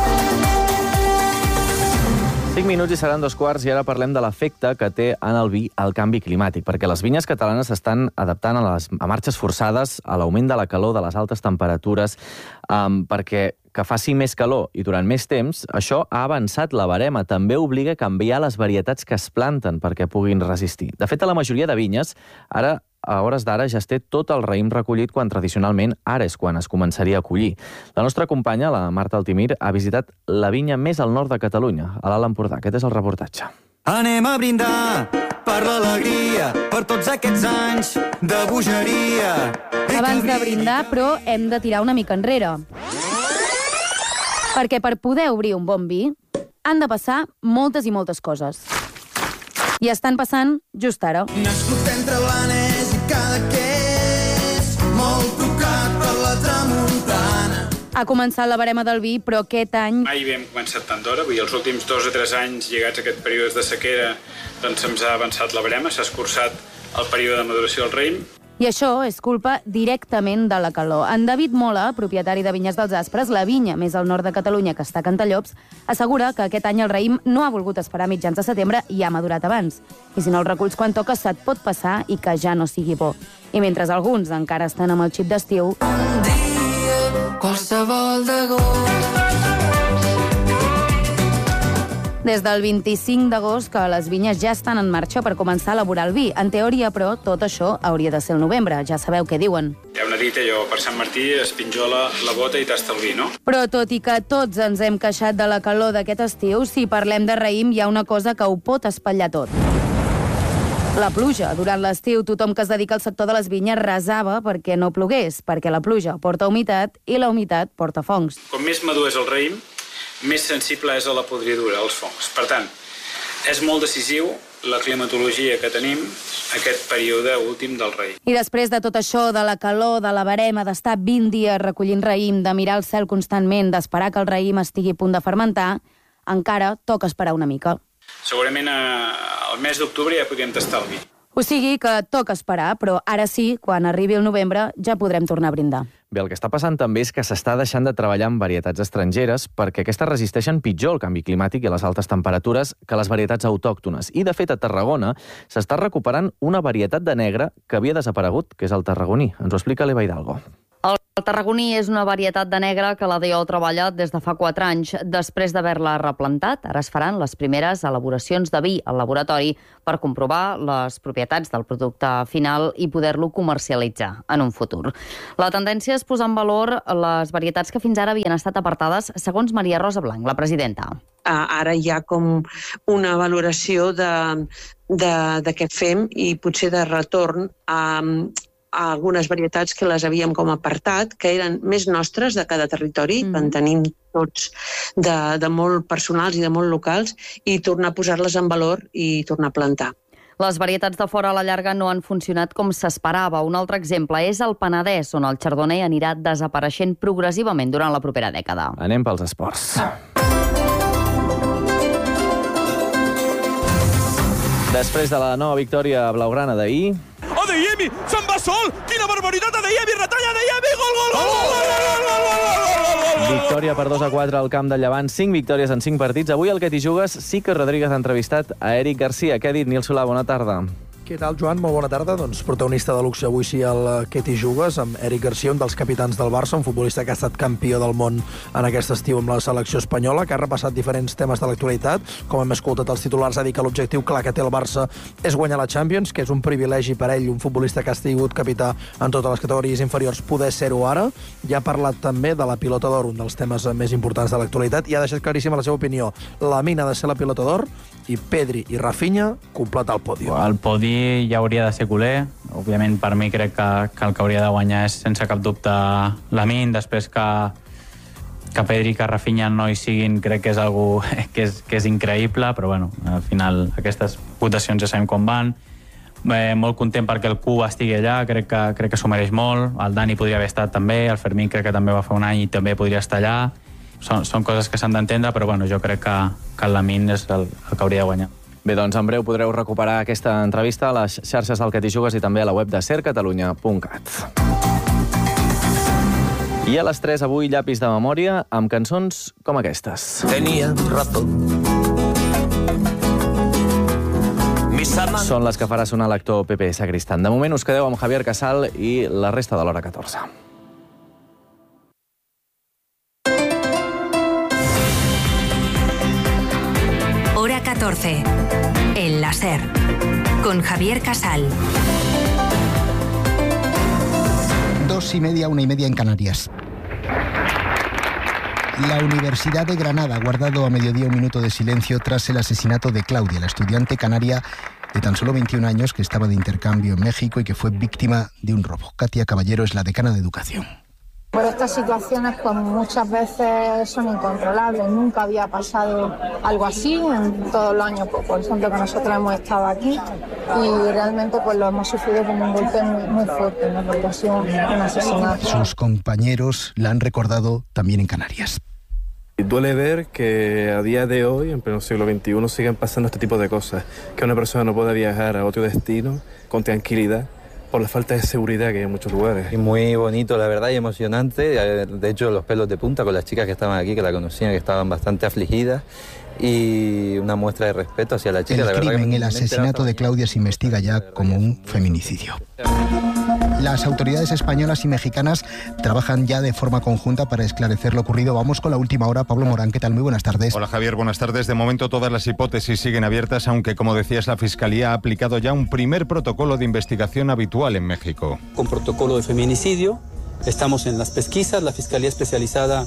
5 minuts i seran 2:15 i ara parlem de l'efecte que té en el vi el canvi climàtic, perquè les vinyes catalanes s'estan adaptant a marxes forçades a l'augment de la calor, de les altes temperatures, perquè que faci més calor i durant més temps, això ha avançat la barema. També obliga a canviar les varietats que es planten perquè puguin resistir. De fet, a la majoria de vinyes, ara a hores d'ara ja es té tot el raïm recollit quan tradicionalment ara és quan es començaria a collir. La nostra companya, la Marta Altimir, ha visitat la vinya més al nord de Catalunya, a l'Alt Empordà. Aquest és el reportatge. Anem a brindar per l'alegria, per tots aquests anys de bogeria. Abans de brindar, però, hem de tirar una mica enrere. Perquè per poder obrir un bon vi han de passar moltes i moltes coses. I estan passant just ara. Nascut entre Blanes i Cadaqués, molt tocat per la tramuntana. Ha començat la barema del vi, però aquest any... Mai havíem començat tant d'hora, vull dir, els últims 2 o 3 anys, llegats a aquest període de sequera, doncs se'ns ha avançat la barema, s'ha escurçat el període de maduració del raïm. I això és culpa directament de la calor. En David Mola, propietari de Vinyes dels Aspres, la vinya més al nord de Catalunya que està a Cantallops, assegura que aquest any el raïm no ha volgut esperar mitjans de setembre i ha madurat abans. I si no el reculls quan toca, se't pot passar i que ja no sigui bo. I mentre alguns encara estan amb el xip d'estiu... Un dia, qualsevol d'agost. Des del 25 d'agost que les vinyes ja estan en marxa per començar a elaborar el vi. En teoria, però, tot això hauria de ser el novembre. Ja sabeu què diuen. Hi ha una dita, allò, per Sant Martí es pinjola la bota i tasta el vi, no? Però tot i que tots ens hem queixat de la calor d'aquest estiu, si parlem de raïm hi ha una cosa que ho pot espatllar tot. La pluja. Durant l'estiu, tothom que es dedica al sector de les vinyes resava perquè no plogués, perquè la pluja porta humitat i la humitat porta fongs. Com més madur és el raïm, més sensible és a la podridura, als fongs. Per tant, És molt decisiu la climatologia que tenim aquest període últim del raïm. I després de tot això, de la calor, de la verema, d'estar 20 dies recollint raïm, de mirar el cel constantment, d'esperar que el raïm estigui a punt de fermentar, encara toca esperar una mica. Segurament al mes d'octubre ja podríem tastar el vi. O sigui que toca esperar, però ara sí, quan arribi el novembre, ja podrem tornar a brindar. Bé, el que està passant també és que s'està deixant de treballar amb varietats estrangeres perquè aquestes resisteixen pitjor el canvi climàtic i les altes temperatures que les varietats autòctones. I, de fet, a Tarragona s'està recuperant una varietat de negre que havia desaparegut, que és el tarragoní. Ens ho explica l'Eva Hidalgo. El tarragoní és una varietat de negre que la DO ha treballat des de fa 4 anys. Després d'haver-la replantat, ara es faran les primeres elaboracions de vi al laboratori per comprovar les propietats del producte final i poder-lo comercialitzar en un futur. La tendència és posar en valor les varietats que fins ara havien estat apartades, segons Maria Rosa Blanc, la presidenta. Ara hi ha com una valoració de què fem i potser de retorn a algunes varietats que les havíem com apartat, que eren més nostres de cada territori, en tenim tots de molt personals i de molt locals, i tornar a posar-les en valor i tornar a plantar. Les varietats de fora a la llarga no han funcionat com s'esperava. Un altre exemple és el Penedès, on el chardonnay anirà desapareixent progressivament durant la propera dècada. Anem pels esports. Després de la nova victòria blaugrana d'ahir... Adeyemi, se'n va sol! Quina barbaritat! Adeyemi, retalla Adeyemi! Gol, gol, gol, gol, gol, gol, gol! Victòria per 2-4 al camp del Llevant, 5 victòries en 5 partits. Avui al Què t'hi jugues sí que Rodríguez ha entrevistat a Eric Garcia. Què ha dit Nil Solà? Bona tarda. Què tal, Joan? Molt bona tarda. Doncs protagonista de luxe avui sí al Què t'hi jugues, amb Eric Garcia, un dels capitans del Barça, un futbolista que ha estat campió del món en aquest estiu amb la selecció espanyola, que ha repassat diferents temes de l'actualitat. Com hem escoltat els titulars, ha dit que l'objectiu clar que té el Barça és guanyar la Champions, que és un privilegi per ell, un futbolista que ha sigut capità en totes les categories inferiors, poder ser-ho ara. Ja ha parlat també de la pilota d'or, un dels temes més importants de l'actualitat, i ha deixat claríssima la seva opinió. Lamine ha de ser la pilota d'or i Pedri i Rafinha completar el pòdium. El podi ja hauria de ser culer. Òbviament, per mi crec que el que hauria de guanyar és, sense cap dubte, Lamine. Després que Pedri i que Rafinha no hi siguin, crec que és algo que és increïble, però bueno, al final aquestes votacions ja sabem com van. Molt content perquè el Q estigui allà, crec que s'ho mereix molt. El Dani podria haver estat també, el Fermín crec que també va fer un any i també podria estar allà. Són coses que s'han d'entendre, però bueno, jo crec que el Lamine és el que hauria de guanyar. Bé, doncs en breu podreu recuperar aquesta entrevista a les xarxes del Què t'hi jugues i també a la web de sercatalunya.cat. I a les 3 avui llapis de memòria amb cançons com aquestes. Tenia razón. Són les que farà sonar l'actor Pepe Sacristán. De moment us quedeu amb Javier Casal i la resta de l'Hora 14. Hora 14. El láser. Con Javier Casal. 2:30, 1:30 en Canarias. La Universidad de Granada ha guardado a mediodía un minuto de silencio tras el asesinato de Claudia, la estudiante canaria de tan solo 21 años que estaba de intercambio en México y que fue víctima de un robo. Katia Caballero es la decana de Educación. Pero estas situaciones pues muchas veces son incontrolables. Nunca había pasado algo así en todos los años, por ejemplo, que nosotros hemos estado aquí, y realmente pues lo hemos sufrido como un golpe muy fuerte, ¿no? Porque ha sido un asesinato. Sus compañeros la han recordado también en Canarias. Duele ver que a día de hoy, en pleno siglo XXI, siguen pasando este tipo de cosas. Que una persona no pueda viajar a otro destino con tranquilidad por la falta de seguridad que hay en muchos lugares. Y muy bonito, la verdad, y emocionante. De hecho, los pelos de punta con las chicas que estaban aquí, que la conocían, que estaban bastante afligidas. Y una muestra de respeto hacia la chica. El crimen, el asesinato de Claudia se investiga ya como un feminicidio. Las autoridades españolas y mexicanas trabajan ya de forma conjunta para esclarecer lo ocurrido. Vamos con la última hora. Pablo Morán, ¿qué tal? Muy buenas tardes. Hola Javier, buenas tardes. De momento todas las hipótesis siguen abiertas, aunque como decías, la Fiscalía ha aplicado ya un primer protocolo de investigación habitual en México. Con protocolo de feminicidio, estamos en las pesquisas, la Fiscalía Especializada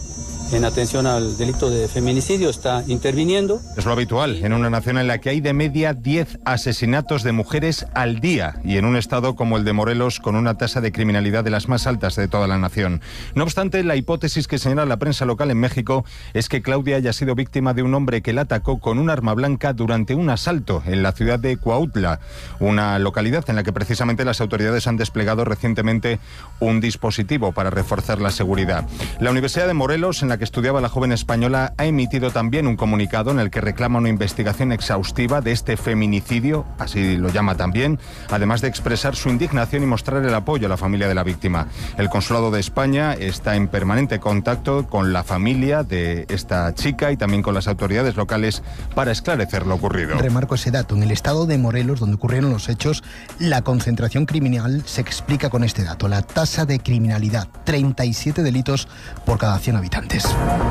en atención al delito de feminicidio está interviniendo. Es lo habitual en una nación en la que hay de media 10 asesinatos de mujeres al día y en un estado como el de Morelos con una tasa de criminalidad de las más altas de toda la nación. No obstante, la hipótesis que señala la prensa local en México es que Claudia haya sido víctima de un hombre que la atacó con un arma blanca durante un asalto en la ciudad de Cuautla, una localidad en la que precisamente las autoridades han desplegado recientemente un dispositivo para reforzar la seguridad. La Universidad de Morelos, en la que estudiaba la joven española, ha emitido también un comunicado en el que reclama una investigación exhaustiva de este feminicidio, así lo llama también, además de expresar su indignación y mostrar el apoyo a la familia de la víctima. El Consulado de España está en permanente contacto con la familia de esta chica y también con las autoridades locales para esclarecer lo ocurrido. Remarco ese dato. En el estado de Morelos, donde ocurrieron los hechos, la concentración criminal se explica con este dato. La tasa de criminalidad, 37 delitos por cada 100 habitantes.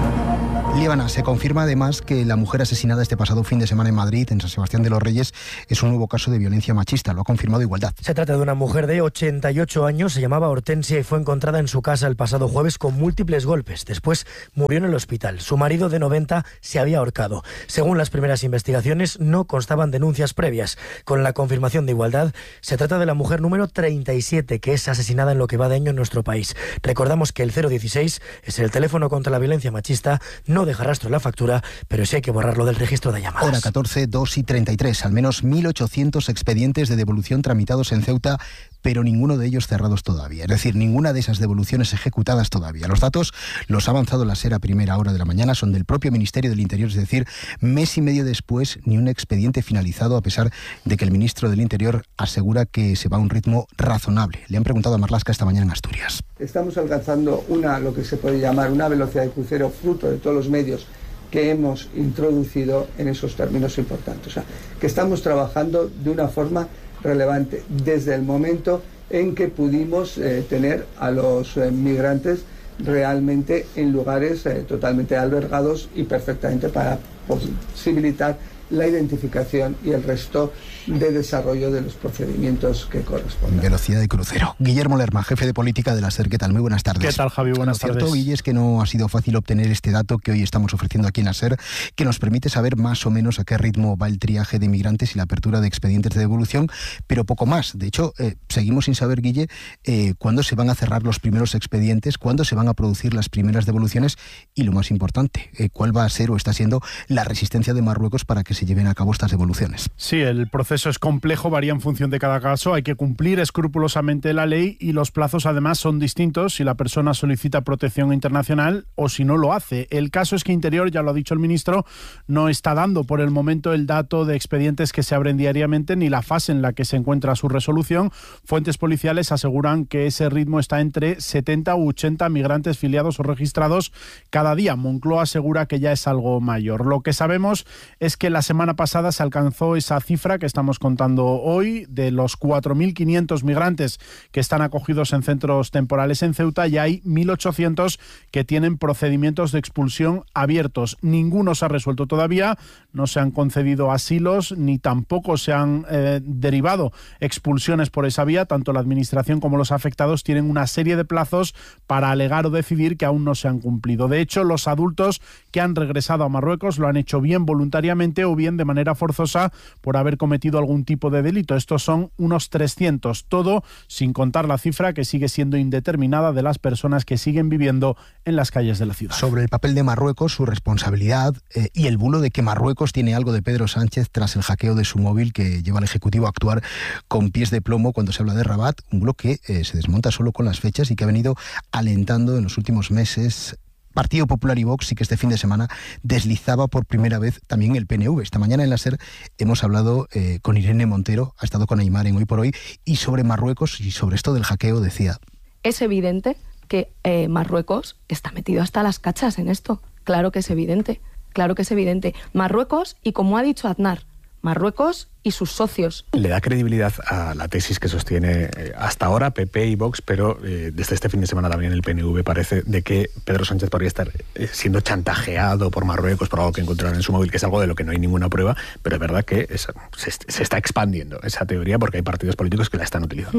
Líbana, se confirma además que la mujer asesinada este pasado fin de semana en Madrid, en San Sebastián de los Reyes, es un nuevo caso de violencia machista. Lo ha confirmado Igualdad. Se trata de una mujer de 88 años, se llamaba Hortensia y fue encontrada en su casa el pasado jueves con múltiples golpes. Después murió en el hospital. Su marido de 90 se había ahorcado. Según las primeras investigaciones, no constaban denuncias previas. Con la confirmación de Igualdad, se trata de la mujer número 37 que es asesinada en lo que va de año en nuestro país. Recordamos que el 016 es el teléfono contra la violencia machista. No deja rastro en la factura, pero sí hay que borrarlo del registro de llamadas. Hora 14, 2 y 33. Al menos 1.800 expedientes de devolución tramitados en Ceuta, pero ninguno de ellos cerrados todavía. Es decir, ninguna de esas devoluciones ejecutadas todavía. Los datos los ha avanzado la SER a primera hora de la mañana, son del propio Ministerio del Interior, es decir, mes y medio después, ni un expediente finalizado, a pesar de que el ministro del Interior asegura que se va a un ritmo razonable. Le han preguntado a Marlaska esta mañana en Asturias. Estamos alcanzando lo que se puede llamar una velocidad de crucero fruto de todos los medios que hemos introducido en esos términos importantes. O sea, que estamos trabajando de una forma relevante desde el momento en que pudimos tener a los migrantes realmente en lugares totalmente albergados y perfectamente para posibilitar la identificación y el resto de desarrollo de los procedimientos que corresponden. Velocidad de crucero. Guillermo Lerma, jefe de política de la SER. ¿Qué tal? Muy buenas tardes. ¿Qué tal, Javi? Buenas tardes. Cierto, Guille, es que no ha sido fácil obtener este dato que hoy estamos ofreciendo aquí en la SER, que nos permite saber más o menos a qué ritmo va el triaje de migrantes y la apertura de expedientes de devolución, pero poco más. De hecho, seguimos sin saber, Guille, cuándo se van a cerrar los primeros expedientes, cuándo se van a producir las primeras devoluciones y, lo más importante, cuál va a ser o está siendo la resistencia de Marruecos para que se lleven a cabo estas devoluciones. Sí, el proceso es complejo, varía en función de cada caso, hay que cumplir escrupulosamente la ley y los plazos además son distintos si la persona solicita protección internacional o si no lo hace. El caso es que Interior, ya lo ha dicho el ministro, no está dando por el momento el dato de expedientes que se abren diariamente ni la fase en la que se encuentra su resolución. Fuentes policiales aseguran que ese ritmo está entre 70 u 80 migrantes filiados o registrados cada día. Moncloa asegura que ya es algo mayor. Lo que sabemos es que la semana pasada se alcanzó esa cifra que estamos contando hoy, de los 4.500 migrantes que están acogidos en centros temporales en Ceuta, y hay 1.800 que tienen procedimientos de expulsión abiertos. Ninguno se ha resuelto todavía, no se han concedido asilos ni tampoco se han derivado expulsiones por esa vía. Tanto la Administración como los afectados tienen una serie de plazos para alegar o decidir que aún no se han cumplido. De hecho, los adultos que han regresado a Marruecos lo han hecho bien voluntariamente o bien de manera forzosa por haber cometido algún tipo de delito. Estos son unos 300, todo sin contar la cifra que sigue siendo indeterminada de las personas que siguen viviendo en las calles de la ciudad. Sobre el papel de Marruecos, su responsabilidad y el bulo de que Marruecos tiene algo de Pedro Sánchez tras el hackeo de su móvil que lleva al Ejecutivo a actuar con pies de plomo cuando se habla de Rabat, un bulo que se desmonta solo con las fechas y que ha venido alentando en los últimos meses Partido Popular y Vox, y que este fin de semana deslizaba por primera vez también el PNV. Esta mañana en la SER hemos hablado con Irene Montero, ha estado con Aymar en Hoy por Hoy, y sobre Marruecos y sobre esto del hackeo decía: es evidente que Marruecos está metido hasta las cachas en esto. Claro que es evidente, claro que es evidente. Marruecos y, como ha dicho Aznar, Marruecos y sus socios. Le da credibilidad a la tesis que sostiene hasta ahora PP y Vox, pero desde este fin de semana también el PNV parece de que Pedro Sánchez podría estar siendo chantajeado por Marruecos por algo que encontraron en su móvil, que es algo de lo que no hay ninguna prueba, pero es verdad que se está expandiendo esa teoría porque hay partidos políticos que la están utilizando.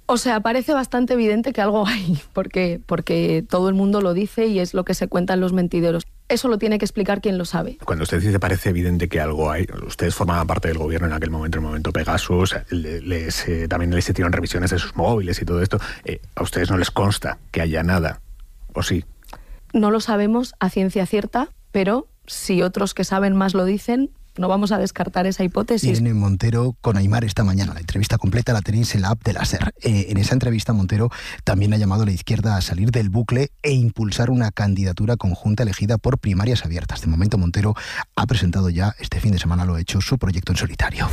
O sea, parece bastante evidente que algo hay, porque todo el mundo lo dice y es lo que se cuenta en los mentideros. Eso lo tiene que explicar quien lo sabe. Cuando usted dice parece evidente que algo hay, ustedes formaban parte del gobierno en aquel momento, el momento Pegasus, también les hicieron revisiones de sus móviles y todo esto. ¿A ustedes no les consta que haya nada? ¿O sí? No lo sabemos a ciencia cierta, pero si otros que saben más lo dicen, no vamos a descartar esa hipótesis. Irene Montero con Aimar esta mañana. La entrevista completa la tenéis en la app de la SER. En esa entrevista Montero también ha llamado a la izquierda a salir del bucle e impulsar una candidatura conjunta elegida por primarias abiertas. De momento Montero ha presentado ya, este fin de semana lo ha hecho, su proyecto en solitario.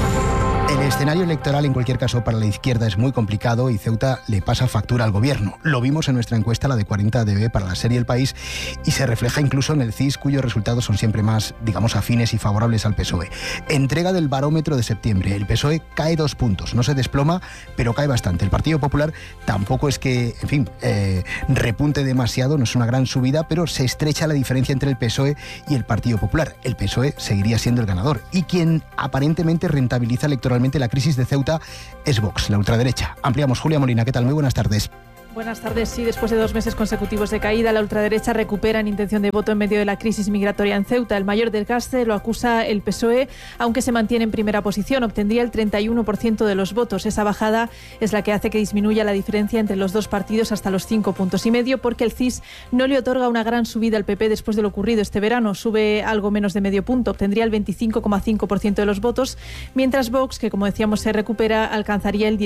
El escenario electoral, en cualquier caso, para la izquierda es muy complicado y Ceuta le pasa factura al gobierno. Lo vimos en nuestra encuesta, la de 40DB para la serie El País, y se refleja incluso en el CIS, cuyos resultados son siempre más, digamos, afines y favorables al PSOE. Entrega del barómetro de septiembre. El PSOE cae 2 puntos. No se desploma, pero cae bastante. El Partido Popular tampoco es que, en fin, repunte demasiado, no es una gran subida, pero se estrecha la diferencia entre el PSOE y el Partido Popular. El PSOE seguiría siendo el ganador. Y quien aparentemente rentabiliza electoralmente la crisis de Ceuta es Vox, la ultraderecha. Ampliamos. Julia Molina, ¿qué tal? Muy buenas tardes. Buenas tardes. Sí, después de 2 meses consecutivos de caída, la ultraderecha recupera en intención de voto en medio de la crisis migratoria en Ceuta. El mayor desgaste lo acusa el PSOE, aunque se mantiene en primera posición. Obtendría el 31% de los votos. Esa bajada es la que hace que disminuya la diferencia entre los dos partidos hasta los 5,5 puntos, porque el CIS no le otorga una gran subida al PP después de lo ocurrido este verano. Sube algo menos de medio punto. Obtendría el 25,5% de los votos, mientras Vox, que como decíamos se recupera, alcanzaría el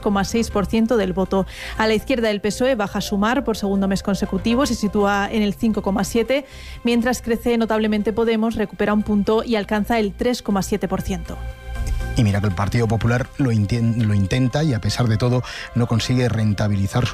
16,6% del voto. A la izquierda el PSOE baja a Sumar por segundo mes consecutivo, se sitúa en el 5,7%, mientras crece notablemente Podemos, recupera 1 punto y alcanza el 3,7%. Y mira que el Partido Popular lo intenta y a pesar de todo no consigue rentabilizar su